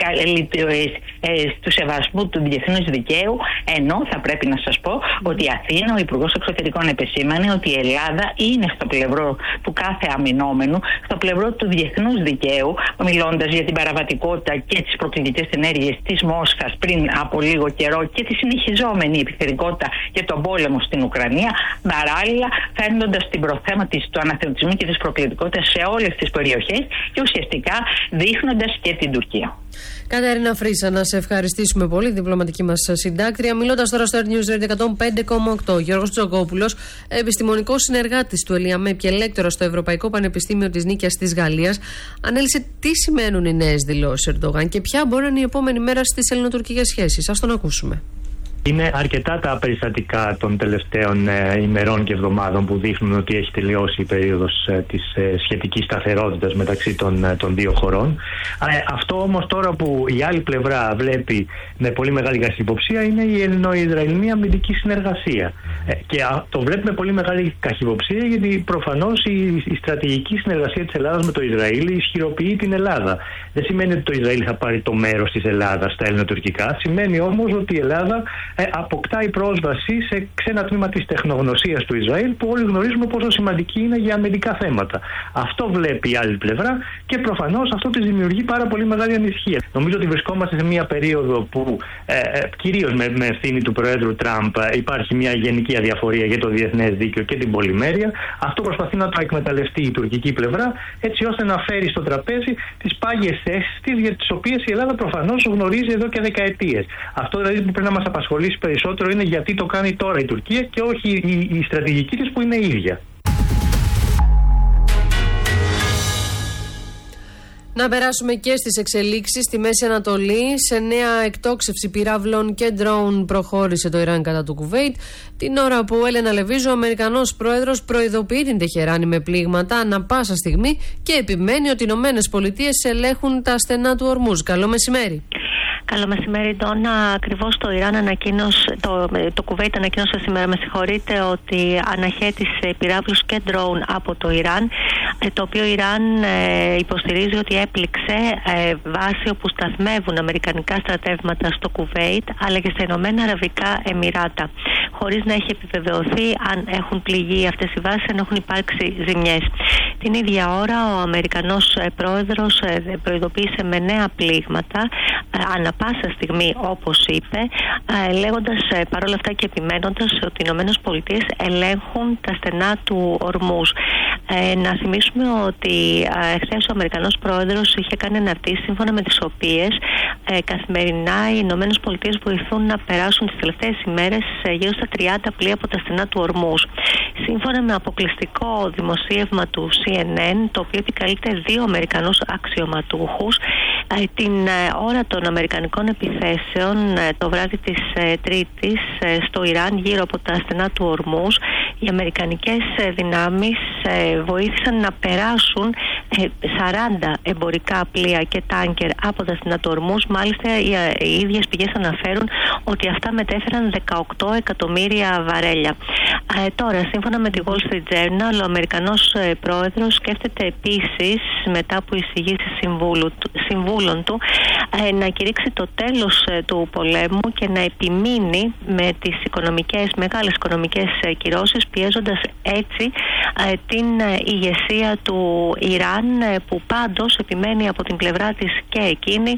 N: του σεβασμού του διεθνούς δικαίου, ενώ θα πρέπει να σας πω ότι η Αθήνα, ο Υπουργός Εξωτερικών επεσήμανε ότι η Ελλάδα είναι στο πλευρό του κάθε αμυνόμενου, στο πλευρό του διεθνούς δικαίου, μιλώντας για την παραβατικότητα και τις προκλητικές ενέργειες της Μόσχας πριν από λίγο καιρό και τη συνεχιζόμενη επιθετικότητα και τον πόλεμο στην Ουκρανία, παράλληλα φέρνοντας την προθέμα της, του αναθεωρητισμού και της προκλητικότητας σε όλες τις περιοχές και ουσιαστικά δείχνοντας και την Τουρκία.
A: Κατερίνα Φρίσα, να σε ευχαριστήσουμε πολύ, διπλωματική μας συντάκτρια. Μιλώντας τώρα στο News Radio εκατόν πέντε κόμμα οκτώ, Γιώργος Τζοκόπουλος, επιστημονικός συνεργάτης του ΕΛΙΑΜΕΠ και λέκτορας στο Ευρωπαϊκό Πανεπιστήμιο της Νίκαιας της Γαλλίας, ανέλησε τι σημαίνουν οι νέες δηλώσεις Ερντογάν και ποια μπορεί να είναι η επόμενη μέρα στις ελληνοτουρκικές σχέσεις. Ας τον ακούσουμε.
O: Είναι αρκετά τα περιστατικά των τελευταίων ε, ημερών και εβδομάδων που δείχνουν ότι έχει τελειώσει η περίοδος ε, της ε, σχετικής σταθερότητας μεταξύ των, ε, των δύο χωρών. Ε, αυτό όμως τώρα που η άλλη πλευρά βλέπει με πολύ μεγάλη καχυποψία είναι η ελληνο-ισραηλινή αμυντική συνεργασία. Ε, και α, το βλέπει με πολύ μεγάλη καχυποψία γιατί προφανώς η, η στρατηγική συνεργασία της Ελλάδας με το Ισραήλ ισχυροποιεί την Ελλάδα. Δεν σημαίνει ότι το Ισραήλ θα πάρει το μέρος της Ελλάδας στα ελληνοτουρκικά. Σημαίνει όμως ότι η Ελλάδα Ε, αποκτάει πρόσβαση σε ξένα τμήμα της τεχνογνωσίας του Ισραήλ που όλοι γνωρίζουμε πόσο σημαντική είναι για αμυντικά θέματα. Αυτό βλέπει η άλλη πλευρά και προφανώς αυτό της δημιουργεί πάρα πολύ μεγάλη ανησυχία. Νομίζω ότι βρισκόμαστε σε μια περίοδο που ε, ε, κυρίως με, με ευθύνη του Προέδρου Τραμπ ε, υπάρχει μια γενική αδιαφορία για το διεθνές δίκαιο και την πολυμέρεια. Αυτό προσπαθεί να το εκμεταλλευτεί η τουρκική πλευρά έτσι ώστε να φέρει στο τραπέζι τις πάγιες θέσεις της για τις οποίες η Ελλάδα προφανώς γνωρίζει εδώ και δεκαετίες. Αυτό δηλαδή που πρέπει να μας απασχολήσει περισσότερο είναι γιατί το κάνει τώρα η Τουρκία και όχι η, η στρατηγική της που είναι η ίδια.
A: Να περάσουμε και στις εξελίξεις στη Μέση Ανατολή. Σε νέα εκτόξευση πυράβλων και ντρόουν προχώρησε το Ιράν κατά του Κουβέιτ, την ώρα που Έλενα Λεβίζο, ο Αμερικανός πρόεδρος, προειδοποιεί την Τεχεράνη με πλήγματα ανά πάσα στιγμή και επιμένει ότι οι Ηνωμένες Πολιτείες ελέγχουν τα στενά του Ορμούζ. Καλό μεσημέρι.
P: Καλό μεσημέρι, Ντόνα. Ακριβώς το Ιράν ανακοίνωσε, το, το Κουβέιτ ανακοίνωσε σήμερα, με συγχωρείτε, ότι αναχέτησε πυράβλους και ντρόουν από το Ιράν, το οποίο Ιράν ε, υποστηρίζει ότι έπληξε ε, βάση όπου σταθμεύουν αμερικανικά στρατεύματα στο Κουβέιτ αλλά και στα Ηνωμένα Αραβικά Εμιράτα. χωρίς να έχει επιβεβαιωθεί αν έχουν πληγεί αυτές οι βάσεις, αν έχουν υπάρξει ζημιές. Την ίδια ώρα ο Αμερικανός πρόεδρος προειδοποίησε με νέα πλήγματα ανά πάσα στιγμή, όπως είπε, λέγοντας παρόλα αυτά και επιμένοντας ότι οι Ηνωμένες Πολιτείες ελέγχουν τα στενά του ορμούς. Ε, να θυμίσουμε ότι ε, χθες ο Αμερικανός πρόεδρος είχε κάνει αναρτήσεις σύμφωνα με τις οποίες ε, καθημερινά οι Ηνωμένες Πολιτείες βοηθούν να περάσουν τις τελευταίες ημέρες ε, γύρω στα τριάντα πλοία από τα στενά του ορμούς. Σύμφωνα με αποκλειστικό δημοσίευμα του σι εν εν, το οποίο επικαλείται δύο Αμερικανούς αξιωματούχους, ε, την ε, ώρα των Αμερικανικών επιθέσεων ε, το βράδυ της ε, Τρίτης ε, στο Ιράν γύρω από τα στενά του ορμούς, οι αμερικανικές ε, δυνάμεις ε, βοήθησαν να περάσουν σαράντα εμπορικά πλοία και τάνκερ από τα στενά του ορμούς. Μάλιστα οι, οι ίδιες πηγές αναφέρουν ότι αυτά μετέφεραν δεκαοκτώ εκατομμύρια βαρέλια. Ε, τώρα, σύμφωνα με τη Wall Street Journal, ο Αμερικανός ε, πρόεδρος σκέφτεται επίσης, μετά από εισηγήσεις συμβούλων του, ε, να κηρύξει το τέλος ε, του πολέμου και να επιμείνει με τις οικονομικές, μεγάλες οικονομικές ε, κυρώσεις, πιέζοντας έτσι ε, την ε, ηγεσία του Ιράν, ε, που πάντως επιμένει από την πλευρά της και εκείνη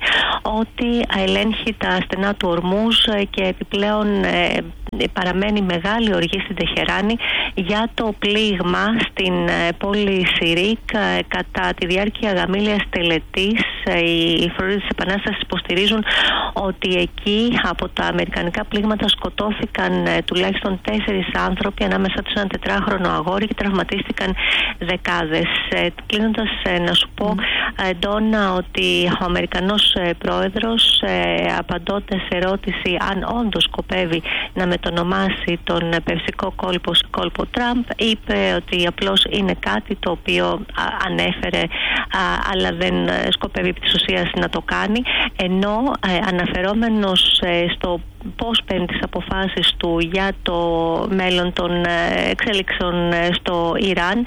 P: ότι ελέγχει τα στενά του ορμούς ε, και επιπλέον ε, παραμένει μεγάλη οργή στην Τεχεράνη για το πλήγμα στην πόλη Σιρίκ κατά τη διάρκεια γαμήλιας τελετής. Οι φορείς της Επανάστασης υποστηρίζουν ότι εκεί από τα αμερικανικά πλήγματα σκοτώθηκαν τουλάχιστον τέσσερις άνθρωποι, ανάμεσα τους ένα τετράχρονο αγόρι, και τραυματίστηκαν δεκάδες. Κλείνοντας, να σου πω, Ντόνα, ότι ο Αμερικανός πρόεδρος, απαντώντας σε ερώτηση αν όντως σκοπεύει να μετονομάσει τον περσικό κόλπο κόλπο Τραμπ, είπε ότι απλώς είναι κάτι το οποίο ανέφερε, αλλά δεν σκοπεύει επί της ουσίας να το κάνει, ενώ αναφερόμενος στο πώς παίρνει τις αποφάσεις του για το μέλλον των εξέλιξεων στο Ιράν,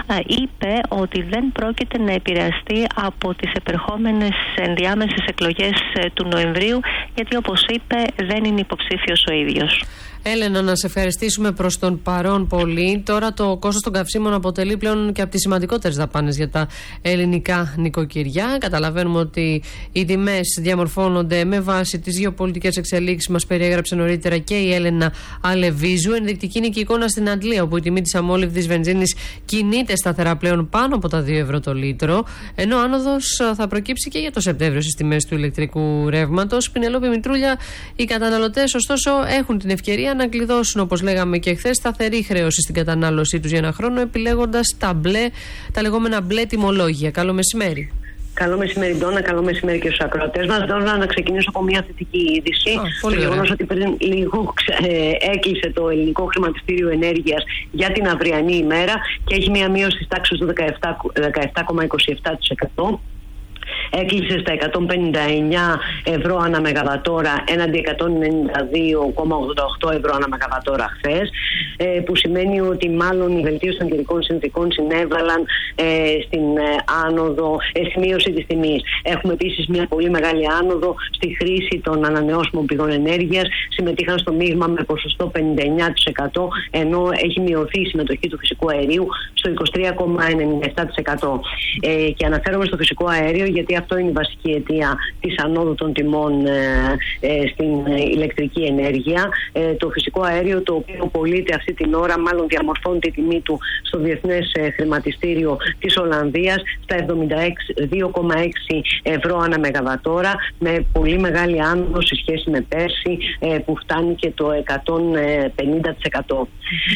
P: είπε ότι δεν πρόκειται να επηρεαστεί από τις επερχόμενες ενδιάμεσες εκλογές του Νοεμβρίου, γιατί, όπως είπε, δεν είναι υποψήφιος ο ίδιος.
A: Έλενα, να σε ευχαριστήσουμε προς τον παρόν πολύ. Τώρα το κόστος των καυσίμων αποτελεί πλέον και από τις σημαντικότερες δαπάνες για τα ελληνικά νοικοκυριά. Καταλαβαίνουμε ότι οι τιμές διαμορφώνονται με βάση τις γεωπολιτικές εξελίξεις, μας περιέγραψε νωρίτερα και η Έλενα Αλεβίζου. Ενδεικτική είναι και η εικόνα στην Αντλία, όπου η τιμή της αμόλυβδης βενζίνης κινείται σταθερά πλέον πάνω από τα δύο ευρώ το λίτρο, ενώ άνοδος θα προκύψει και για το Σεπτέμβριο στις τιμές του ηλεκτρικού ρεύματος. Πινελόπη Μητρούλια, οι καταναλωτές ωστόσο έχουν την ευκαιρία να κλειδώσουν, όπως λέγαμε και χθες, σταθερή χρέωση στην κατανάλωσή τους για ένα χρόνο, επιλέγοντας τα, μπλε, τα λεγόμενα μπλε τιμολόγια. Καλό μεσημέρι.
Q: Καλό μεσημέρι, Ντόνα. Καλό μεσημέρι και στους ακροατές μας. Δώνα να ξεκινήσω από μια θετική είδηση. Oh, το γεγονός ότι πριν λίγο ε, έκλεισε το ελληνικό χρηματιστήριο ενέργειας για την αυριανή ημέρα και έχει μια μείωση της τάξης του δεκαεπτά κόμμα είκοσι επτά τοις εκατό. Έκλεισε στα εκατόν πενήντα εννιά ευρώ ανά μεγαβατόρα έναντι εκατόν ενενήντα δύο κόμμα ογδόντα οκτώ ευρώ ανά μεγαβατόρα χθες, ε, που σημαίνει ότι μάλλον η βελτίωση των καιρικών συνθηκών συνέβαλαν ε, στην ε, άνοδο, ε, στη μείωση της τιμής. Έχουμε επίσης μια πολύ μεγάλη άνοδο στη χρήση των ανανεώσιμων πηγών ενέργειας. Συμμετείχαν στο μείγμα με ποσοστό πενήντα εννιά τοις εκατό, ενώ έχει μειωθεί η συμμετοχή του φυσικού αερίου στο είκοσι τρία κόμμα ενενήντα επτά τοις εκατό. Ε, και αναφέρομαι στο φυσικό αέριο γιατί αυτό είναι η βασική αιτία της ανόδου των τιμών ε, ε, στην ηλεκτρική ενέργεια. Ε, το φυσικό αέριο, το οποίο πωλείται αυτή την ώρα, μάλλον διαμορφώνει τη τιμή του στο Διεθνές ε, Χρηματιστήριο της Ολλανδίας στα εβδομήντα δύο κόμμα έξι ευρώ ανά μεγαβατόρα, με πολύ μεγάλη άνοδο σε σχέση με πέρσι, ε, που φτάνει και το εκατόν πενήντα τοις εκατό.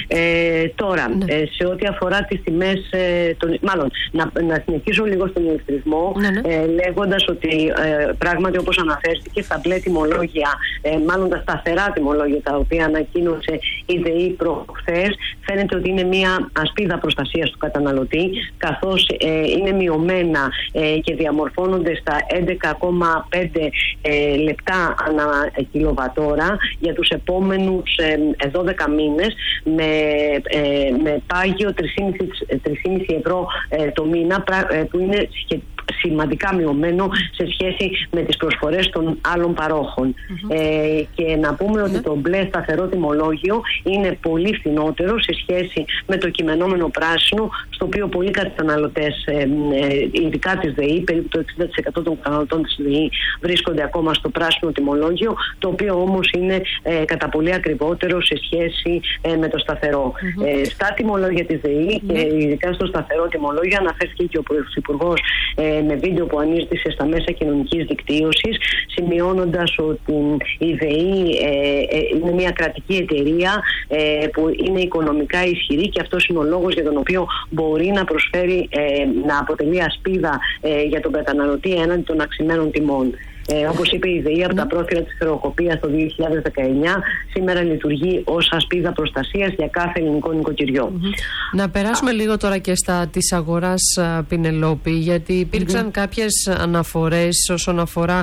Q: Ε, τώρα, ναι. ε, σε ό,τι αφορά τις τιμές, ε, τον, μάλλον να, να συνεχίσω λίγο στον ηλεκτρισμό, ναι, ναι. Ε, λέγοντας ότι ε, πράγματι, όπως αναφέρθηκε, στα μπλε τιμολόγια, ε, μάλλον τα σταθερά τιμολόγια τα οποία ανακοίνωσε η ΔΕΗ προχθές, φαίνεται ότι είναι μια ασπίδα προστασίας του καταναλωτή, καθώς ε, είναι μειωμένα ε, και διαμορφώνονται στα έντεκα κόμμα πέντε ε, λεπτά ανά κιλοβατόρα για τους επόμενους ε, δώδεκα μήνες, με, ε, με πάγιο τρία κόμμα πέντε ευρώ ε, το μήνα, που είναι σχετικά σημαντικά μειωμένο σε σχέση με τις προσφορές των άλλων παρόχων. Mm-hmm. Ε, και να πούμε mm-hmm. ότι το μπλε σταθερό τιμολόγιο είναι πολύ φθηνότερο σε σχέση με το κειμενόμενο πράσινο, στο οποίο πολλοί καταναλωτές, ε, ε, ειδικά της ΔΕΗ, περίπου το εξήντα τοις εκατό των καταναλωτών της ΔΕΗ βρίσκονται ακόμα στο πράσινο τιμολόγιο, το οποίο όμως είναι ε, κατά πολύ ακριβότερο σε σχέση ε, με το σταθερό. Mm-hmm. Ε, στα τιμολόγια της ΔΕΗ mm-hmm. και ειδικά στο σταθερό τιμολόγιο αναφέρθηκε και ο Πρωθυπουργός ε, με βίντεο που ανήρτησε στα μέσα κοινωνικής δικτύωσης, σημειώνοντας ότι η ΔΕΗ ε, ε, είναι μια κρατική εταιρεία ε, που είναι οικονομικά ισχυρή και αυτός είναι ο λόγος για τον οποίο μπορεί να προσφέρει, ε, να αποτελεί ασπίδα ε, για τον καταναλωτή έναντι των αυξημένων τιμών. Ε, όπως είπε η ΔΕΗ, από τα πρόθυρα της χρεοκοπίας το δύο χιλιάδες δεκαεννιά, σήμερα λειτουργεί ως ασπίδα προστασίας για κάθε ελληνικό νοικοκυριό.
A: Mm-hmm. Να περάσουμε λίγο τώρα και στα της αγοράς, Πινελόπη, γιατί υπήρξαν mm-hmm. κάποιες αναφορές όσον αφορά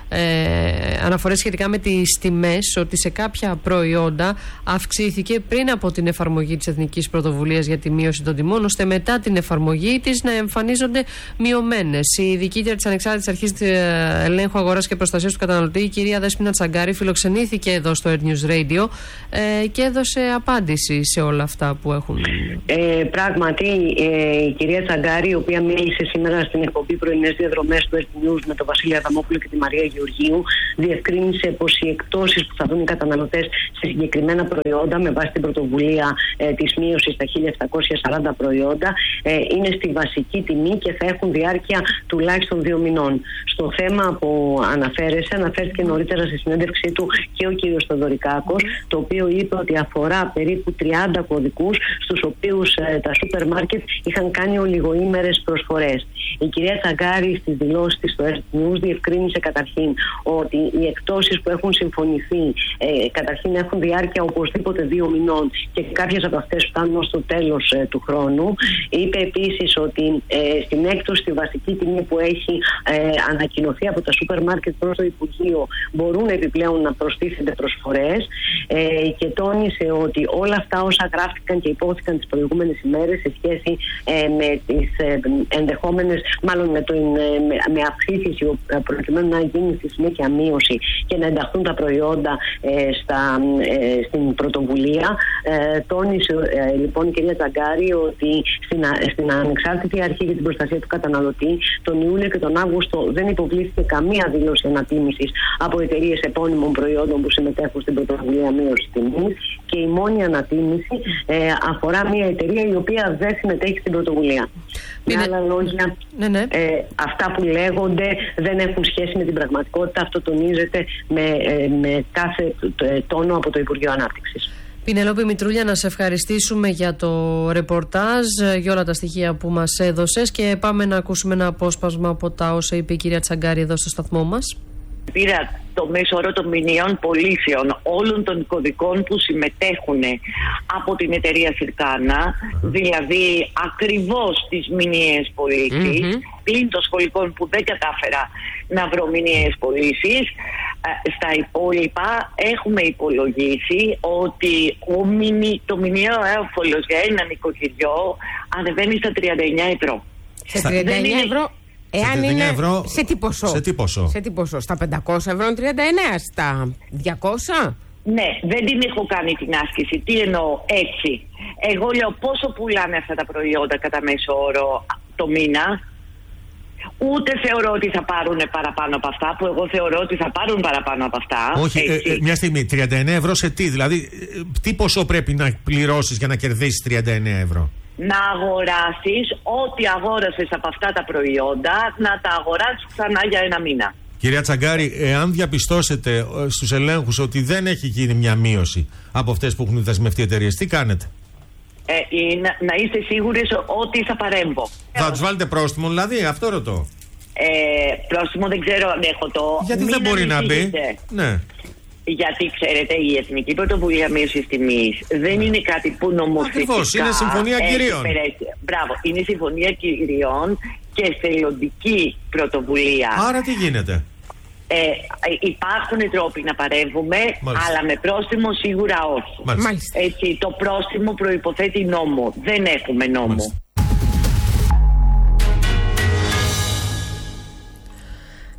A: Ε, αναφορές σχετικά με τις τιμές, ότι σε κάποια προϊόντα αυξήθηκε πριν από την εφαρμογή της Εθνικής Πρωτοβουλίας για τη μείωση των τιμών, ώστε μετά την εφαρμογή της να εμφανίζονται μειωμένες. Η διοικήτρια της Ανεξάρτητης Αρχής Ελέγχου Αγοράς και Προστασίας του Καταναλωτή, η κυρία Δέσποινα Τσαγκάρη, φιλοξενήθηκε εδώ στο Air News Radio ε, και έδωσε απάντηση σε όλα αυτά που έχουν.
Q: Ε, πράγματι, ε, η κυρία Τσαγκάρη, η οποία μίλησε σήμερα στην εκπομπή Πρωινές Διαδρομές του Air News με τον Βασίλη Αδαμόπουλο και τη Μαρία Γεωργίου, διευκρίνησε πως οι εκτόσεις που θα δουν οι καταναλωτές σε συγκεκριμένα προϊόντα με βάση την πρωτοβουλία ε, της μείωσης στα χίλια επτακόσια σαράντα προϊόντα ε, είναι στη βασική τιμή και θα έχουν διάρκεια τουλάχιστον δύο μηνών. Στο θέμα που αναφέρεσαι, αναφέρθηκε νωρίτερα στη συνέντευξή του και ο κύριος Θοδωρικάκος, το οποίο είπε ότι αφορά περίπου τριάντα κωδικούς, στους οποίους ε, τα σούπερ μάρκετ είχαν κάνει ολιγοήμερες προσφορές. Η κυρία Τσαγκάρη στις δηλώσεις της στο Air News διευκρίνησε καταρχήν ότι οι εκτόσεις που έχουν συμφωνηθεί ε, καταρχήν έχουν διάρκεια οπωσδήποτε δύο μηνών και κάποιες από αυτές φτάνουν ως το τέλος ε, του χρόνου. Είπε επίσης ότι ε, στην έκπτωση στη βασική τιμή που έχει ε, ανακοινωθεί από τα σούπερ μάρκετ προς το Υπουργείο μπορούν επιπλέον να προστίθενται προσφορές ε, και τόνισε ότι όλα αυτά όσα γράφτηκαν και υπόθηκαν τις προηγούμενες ημέρες σε σχέση ε, με τις ε, ενδεχόμενες, μάλλον με, το, ε, με, με αυξήσεις προκειμένου να γίνει στη συνέχεια μείωση και να ενταχθούν τα προϊόντα ε, στα, ε, στην πρωτοβουλία. Ε, τόνισε ε, λοιπόν η κυρία Τσαγκάρη ότι στην, στην Ανεξάρτητη Αρχή για την Προστασία του Καταναλωτή τον Ιούλιο και τον Αύγουστο δεν υποβλήθηκε καμία δήλωση ανατίμησης από εταιρείες επώνυμων προϊόντων που συμμετέχουν στην πρωτοβουλία μείωση τιμής και η μόνη ανατίμηση ε, αφορά μια εταιρεία η οποία δεν συμμετέχει στην πρωτοβουλία. Με άλλα λόγια, ναι, ναι. Ε, αυτά που λέγονται δεν έχουν σχέση με την πραγματικότητα. Αυτό τονίζεται με, ε, με κάθε τόνο από το Υπουργείο Ανάπτυξης.
A: Πινελόπη Μητρούλια, να σε ευχαριστήσουμε για το ρεπορτάζ, για όλα τα στοιχεία που μας έδωσες και πάμε να ακούσουμε ένα απόσπασμα από τα όσα είπε η κυρία Τσαγκάρη εδώ στο σταθμό μας.
R: Πήρα το μέσο όρο των μηνιαίων πωλήσεων όλων των κωδικών που συμμετέχουν από την εταιρεία Συρκάνα, δηλαδή ακριβώς τις μηνιαίες πωλήσεις, mm-hmm. πλην των σχολικών που δεν κατάφερα να βρω μηνιαίες πωλήσεις. Στα υπόλοιπα έχουμε υπολογίσει ότι ο μηνι, το μηνιαίο έμφωλος για ένα νοικοκυριό ανεβαίνει στα τριάντα εννιά ευρώ.
S: Σε τριάντα εννιά ευρώ. Εάν είναι
T: ευρώ,
S: σε τι ποσό?
T: Σε τι ποσό?
S: Σε τι ποσό? Στα πεντακόσια ευρώ τριάντα εννιά, στα διακόσια?
R: Ναι, δεν την έχω κάνει την άσκηση. Τι εννοώ έτσι? Εγώ λέω πόσο πουλάνε αυτά τα προϊόντα κατά μέσο όρο το μήνα. Ούτε θεωρώ ότι θα πάρουν παραπάνω από αυτά, που εγώ θεωρώ ότι θα πάρουν παραπάνω από αυτά.
T: Όχι, ε, ε, μια στιγμή, τριάντα εννιά ευρώ σε τι? Δηλαδή, τι ποσό πρέπει να πληρώσεις για να κερδίσεις τριάντα εννιά ευρώ?
R: Να αγοράσεις ό,τι αγόρασες από αυτά τα προϊόντα, να τα αγοράσεις ξανά για ένα μήνα.
T: Κυρία Τσαγκάρη, εάν διαπιστώσετε στους ελέγχους ότι δεν έχει γίνει μια μείωση από αυτές που έχουν δεσμευτεί εταιρείες, τι κάνετε?
R: Ε, να, να είστε σίγουρες ότι θα παρέμβω.
T: Θα τους βάλετε πρόστιμο, δηλαδή, αυτό ρωτώ.
R: Ε, πρόστιμο δεν ξέρω αν έχω το.
T: Γιατί δεν μπορεί να μπει. Ναι.
R: Γιατί ξέρετε, η Εθνική Πρωτοβουλία Μείωσης Τιμής δεν είναι κάτι που νομοθετικά.
T: Ακριβώς, είναι συμφωνία κυρίων.
R: Μπράβο, είναι συμφωνία κυρίων και θελοντική πρωτοβουλία.
T: Άρα τι γίνεται?
R: Ε, υπάρχουν τρόποι να παρέμβουμε, μάλιστα, αλλά με πρόστιμο σίγουρα όχι.
S: Μάλιστα.
R: Έτσι, το πρόστιμο προϋποθέτει νόμο. Δεν έχουμε νόμο. Μάλιστα.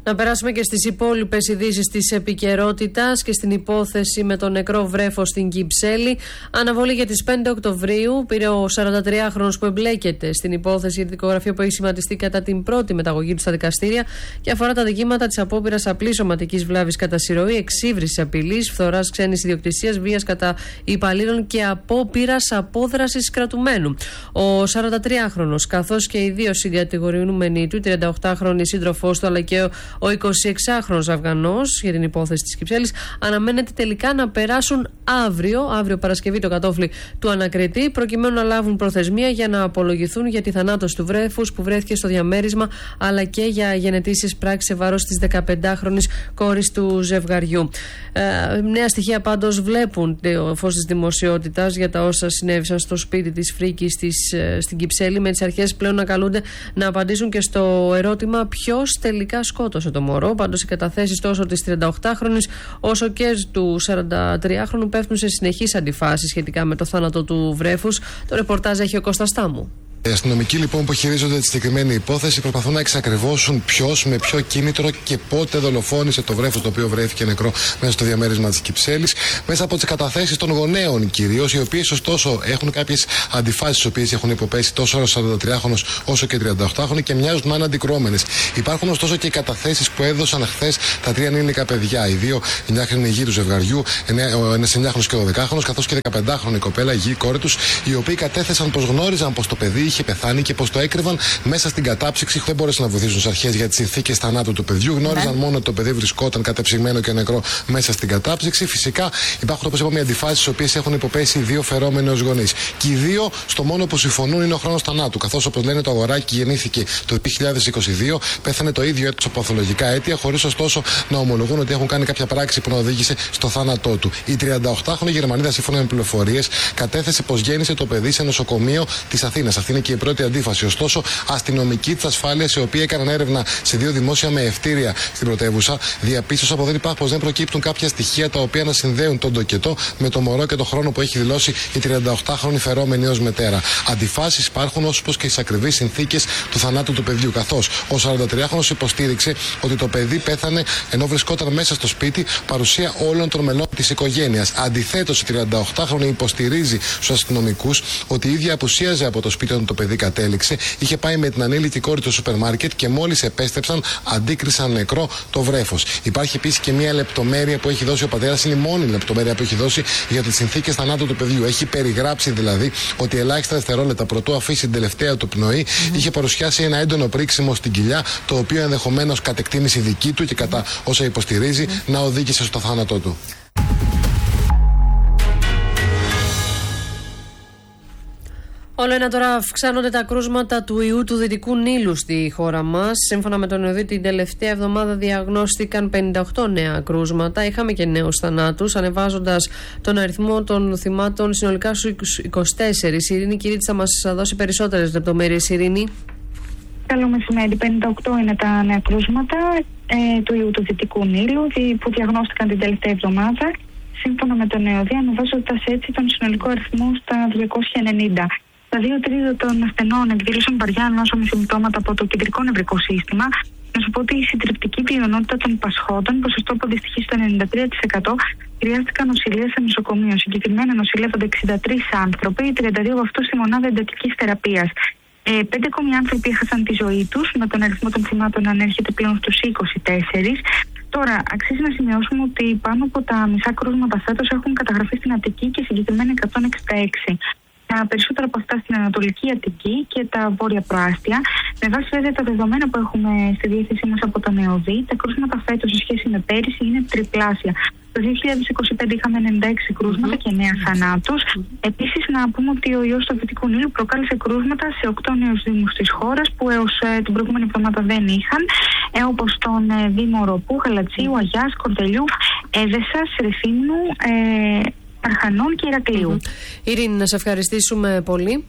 A: Να περάσουμε και στις υπόλοιπες ειδήσεις της επικαιρότητας και στην υπόθεση με το νεκρό βρέφος στην Κυψέλη. Αναβολή για τις πέντε Οκτωβρίου πήρε ο σαραντατριάχρονος που εμπλέκεται στην υπόθεση για τη δικογραφία που έχει σχηματιστεί κατά την πρώτη μεταγωγή του στα δικαστήρια και αφορά τα δικήματα της απόπειρας απλής σωματικής βλάβης κατά συρροή, εξύβρισης απειλής, φθοράς ξένης ιδιοκτησίας, βίας κατά υπαλλήλων και απόπειρας απόδρασης κρατουμένου. Ο σαραντατριάχρονος, καθώς και οι δύο συγκατηγορούμενοι του, η τριανταοκτάχρονη σύντροφός του αλλά και ο εικοσιεξάχρονος Αφγανός για την υπόθεση της Κυψέλης, αναμένεται τελικά να περάσουν αύριο, αύριο Παρασκευή, το κατόφλι του ανακριτή, προκειμένου να λάβουν προθεσμία για να απολογηθούν για τη θανάτωση του βρέφους που βρέθηκε στο διαμέρισμα, αλλά και για γενετήσεις πράξεις σε βάρος της δεκαπεντάχρονης κόρης του ζευγαριού. Ε, νέα στοιχεία πάντως βλέπουν το φως της δημοσιότητας για τα όσα συνέβησαν στο σπίτι της Φρίκης της, στην Κυψέλη, με τις αρχές πλέον να καλούνται να απαντήσουν και στο ερώτημα ποιος τελικά σκότωσε το μωρό. Πάντως οι καταθέσεις τόσο της τριανταοκτάχρονης όσο και του σαραντατριάχρονου πέφτουν σε συνεχείς αντιφάσεις σχετικά με το θάνατο του βρέφους. Το ρεπορτάζ έχει ο Κώστας Τάμου.
U: Οι αστυνομικοί λοιπόν που χειρίζονται τη συγκεκριμένη υπόθεση προσπαθούν να εξακριβώσουν ποιος, με ποιο κίνητρο και πότε δολοφόνησε το βρέφος το οποίο βρέθηκε νεκρό μέσα στο διαμέρισμα της Κυψέλης, μέσα από τις καταθέσεις των γονέων κυρίως, οι οποίες ωστόσο έχουν κάποιες αντιφάσεις, τις οποίες έχουν υποπέσει τόσο ο σαραντατριάχρονος όσο και οι τριανταοκτάχρονοι και μοιάζουν να είναι αντικρουόμενες. Υπάρχουν ωστόσο και οι καταθέσεις που έδωσαν χθες τα τρία ανήλικα παιδιά, οι δύο εννιάχρονοι γη του ζευγαριού, ένας εννιάχρονος και δωδεκάχρονος, καθώς και δεκαπεντάχρονη κοπέλα, η γη κόρη τους, οι οποίοι κατέθεσαν πως γνώριζαν πως το παιδί είχε πεθάνει και πως το έκρυβαν μέσα στην κατάψυξη. Δεν μπόρεσαν να βοηθήσουν τις αρχές για τις συνθήκες θανάτου του παιδιού. Γνώριζαν ναι. μόνο ότι το παιδί βρισκόταν κατεψυγμένο και νεκρό μέσα στην κατάψυξη. Φυσικά υπάρχουν, όπως είπαμε, αντιφάσεις στις οποίες έχουν υποπέσει οι δύο φερόμενοι ως γονείς. Και οι δύο στο μόνο που συμφωνούν είναι ο χρόνος θανάτου. Καθώς, όπως λένε, το αγοράκι γεννήθηκε το δύο χιλιάδες είκοσι δύο, πέθανε το ίδιο έτος από παθολογικά αίτια, χωρίς ωστόσο να ομολογούν ότι έχουν κάνει κάποια πράξη που να οδήγησε στο θάνατό του. Η τριανταοκτάχρονη Γερμανίδα, σύμφωνα με πληροφορίες, κατέθεσε πως γέννησε το παιδί σε νοσοκομείο της Αθήνας. Αυτή είναι και η πρώτη αντίφαση. Ωστόσο, αστυνομικοί της ασφάλειας, οι οποίοι έκαναν έρευνα σε δύο δημόσια μεευτήρια στην πρωτεύουσα, διαπίστωσαν πως δεν υπάρχει, πως δεν προκύπτουν κάποια στοιχεία τα οποία να συνδέουν τον τοκετό με το μωρό και τον χρόνο που έχει δηλώσει η τριανταοκτάχρονη φερόμενη ως μητέρα. Αντιφάσεις υπάρχουν, όπως και στις ακριβείς συνθήκες του θανάτου του παιδιού. Καθώς ο σαραντατριάχρονος υποστήριξε ότι το παιδί πέθανε ενώ βρισκόταν μέσα στο σπίτι, παρουσία όλων των μελών της οικογένειας. Αντιθέτως, η τριανταοκτάχρονη υποστηρίζει στους αστυνομικούς ότι η ίδια απουσίαζε από το σπίτι όταν το παιδί κατέληξε, είχε πάει με την ανήλικη κόρη στο σούπερ μάρκετ και μόλις επέστρεψαν, αντίκρισαν νεκρό το βρέφος. Υπάρχει επίσης και μια λεπτομέρεια που έχει δώσει ο πατέρας, είναι η μόνη λεπτομέρεια που έχει δώσει για τις συνθήκες θανάτου του παιδιού. Έχει περιγράψει δηλαδή ότι ελάχιστα δευτερόλεπτα πρωτού αφήσει την τελευταία του πνοή, mm-hmm. είχε παρουσιάσει ένα έντονο πρίξιμο στην κοιλιά, το οποίο ενδεχομένως κατ' εκτίμηση δική του και κατά όσα υποστηρίζει, mm-hmm. να οδήγησε στο θάνατό του.
A: Όλο ένα τώρα αυξάνονται τα κρούσματα του ιού του Δυτικού Νείλου στη χώρα μας. Σύμφωνα με τον ΕΟΔΗ, την τελευταία εβδομάδα διαγνώστηκαν πενήντα οκτώ νέα κρούσματα. Είχαμε και νέους θανάτους, ανεβάζοντας τον αριθμό των θυμάτων συνολικά στους είκοσι τέσσερα. Η Ειρήνη Κυρίτης θα μας δώσει περισσότερες λεπτομέρειες. Ειρήνη.
V: Καλό μεσημέρι. πενήντα οκτώ είναι τα νέα κρούσματα ε, του ιού του Δυτικού Νείλου που διαγνώστηκαν την τελευταία εβδομάδα. Σύμφωνα με τον ΕΟΔΗ, ανεβάζοντας έτσι τον συνολικό αριθμό στα διακόσια ενενήντα. Τα δύο τρίτα των ασθενών εκδήλωσαν βαριά νόσημα συμπτώματα από το κεντρικό νευρικό σύστημα. Να σου πω ότι η συντριπτική πλειονότητα των πασχόντων, ποσοστό που αντιστοιχεί στο ενενήντα τρία τοις εκατό, χρειάστηκαν νοσηλεία σε νοσοκομείο. Συγκεκριμένα νοσηλεύονται εξήντα τρεις άνθρωποι, τριάντα δύο από αυτούς στη μονάδα εντατικής θεραπείας. Ε, πέντε ακόμη άνθρωποι έχασαν τη ζωή τους, με τον αριθμό των θυμάτων να ανέρχεται πλέον στους είκοσι τέσσερα. Τώρα, αξίζει να σημειώσουμε ότι πάνω από τα μισά κρούσματα φέτος έχουν καταγραφεί στην Αττική και συγκεκριμένα εκατόν εξήντα έξι. Τα περισσότερα από αυτά στην Ανατολική Αττική και τα Βόρεια Προάστια. Με βάση βέβαια τα δεδομένα που έχουμε στη διάθεσή μας από τον ΕΟΔΗ, τα κρούσματα φέτος σε σχέση με πέρυσι είναι τριπλάσια. Το δύο χιλιάδες είκοσι πέντε είχαμε ενενήντα έξι κρούσματα και εννέα θανάτους. Επίσης, να πούμε ότι ο ιός του Δυτικού Νείλου προκάλεσε κρούσματα σε οκτώ νέους δήμους της χώρας που έως ε, την προηγούμενη εβδομάδα δεν είχαν, ε, όπως τον ε, Δήμο Ροπού, Γαλατσίου, Αγιάς, Κορδελιού, Έδεσσας, Ρεθύμνου, ε, Αρχανών και Ηρακλείου.
A: Mm-hmm. Ειρήνη, να σε ευχαριστήσουμε πολύ.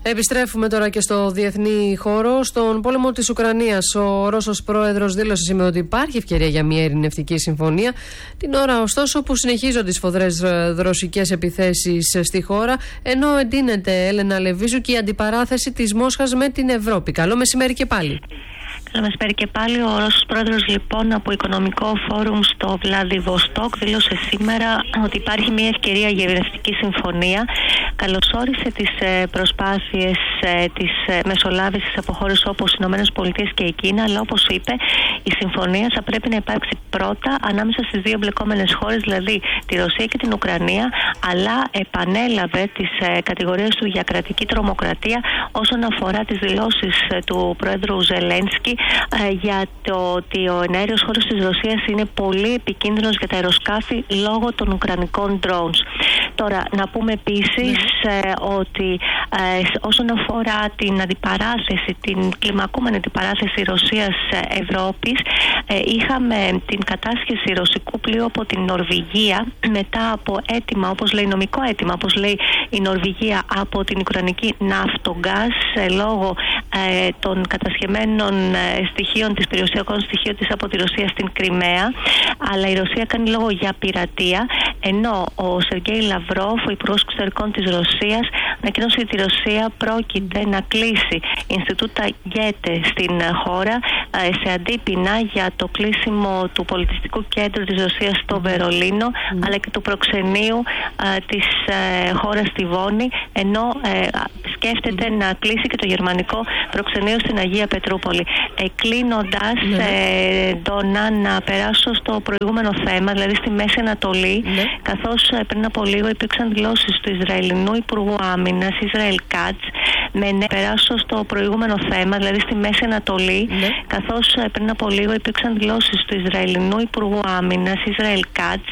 A: Επιστρέφουμε τώρα και στο διεθνή χώρο. Στον πόλεμο της Ουκρανίας, ο Ρώσος πρόεδρος δήλωσε σήμερα ότι υπάρχει ευκαιρία για μια ειρηνευτική συμφωνία. Την ώρα, ωστόσο, που συνεχίζονται οι σφοδρές ρωσικές επιθέσεις στη χώρα, ενώ εντείνεται, Έλενα Λεβίζου, και η αντιπαράθεση της Μόσχας με την Ευρώπη. Καλό μεσημέρι και πάλι.
P: Καλό μεσημέρι και πάλι. Ο Ρώσος πρόεδρος, λοιπόν, από Οικονομικό Φόρουμ στο Βλαδιβοστόκ δήλωσε σήμερα ότι υπάρχει μια ευκαιρία για ειρηνευτική συμφωνία. Καλωσόρισε τις προσπάθειες της μεσολάβησης από χώρες όπως οι Ηνωμένες Πολιτείες και η Κίνα, αλλά όπως είπε, η συμφωνία θα πρέπει να υπάρξει πρώτα ανάμεσα στις δύο εμπλεκόμενες χώρες, δηλαδή τη Ρωσία και την Ουκρανία, αλλά επανέλαβε τις κατηγορίες του για κρατική τρομοκρατία όσον αφορά τις δηλώσεις του πρόεδρου Ζελένσκι για το ότι ο εναέριος χώρος της Ρωσίας είναι πολύ επικίνδυνος για τα αεροσκάφη λόγω των ουκρανικών drones. Τώρα, να πούμε επίσης ε, ότι ε, όσον αφορά την αντιπαράθεση, την κλιμακούμενη αντιπαράθεση Ρωσίας-Ευρώπης, ε, είχαμε την κατάσχεση ρωσικού πλοίου από την Νορβηγία μετά από αίτημα, όπως λέει νομικό αίτημα, όπως λέει η Νορβηγία, από την Ουκρανική Ναύτογκας ε, λόγω ε, των κατασχεμένων ε, στοιχείων της, περιουσιακών στοιχείων της από τη Ρωσία στην Κριμαία, αλλά η Ρωσία κάνει λόγο για πειρατεία, ενώ ο Σεργέη Λαυρόφ, ο Υπουργός Εξωτερικών της Ρωσίας, ανακοίνωσε ότι η Ρωσία πρόκειται να κλείσει Ινστιτούτα Γκέτε στην χώρα σε αντίπεινα για το κλείσιμο του πολιτιστικού κέντρου της Ρωσίας στο Βερολίνο, mm. αλλά και του προξενείου α, της α, χώρας στη Βόνη, ενώ ε, σκέφτεται mm. να κλείσει και το γερμανικό προξενείο στην Αγία Πετρούπολη. Ε, κλείνοντας, mm. ε, Ντόνα, να περάσω στο προηγούμενο θέμα, δηλαδή στη Μέση Ανατολή, mm. καθώς ε, πριν από λίγο υπήρξαν δηλώσεις του Ισραηλινού Υπουργού Άμυνας, Ισραήλ Κάτς, με ναι, περάσω στο προηγούμενο θέμα, δηλαδή στη Μέση Ανατολή, ναι. καθώς πριν από λίγο υπήρξαν δηλώσεις του Ισραηλινού Υπουργού Άμυνας, Ισραήλ Κάτς,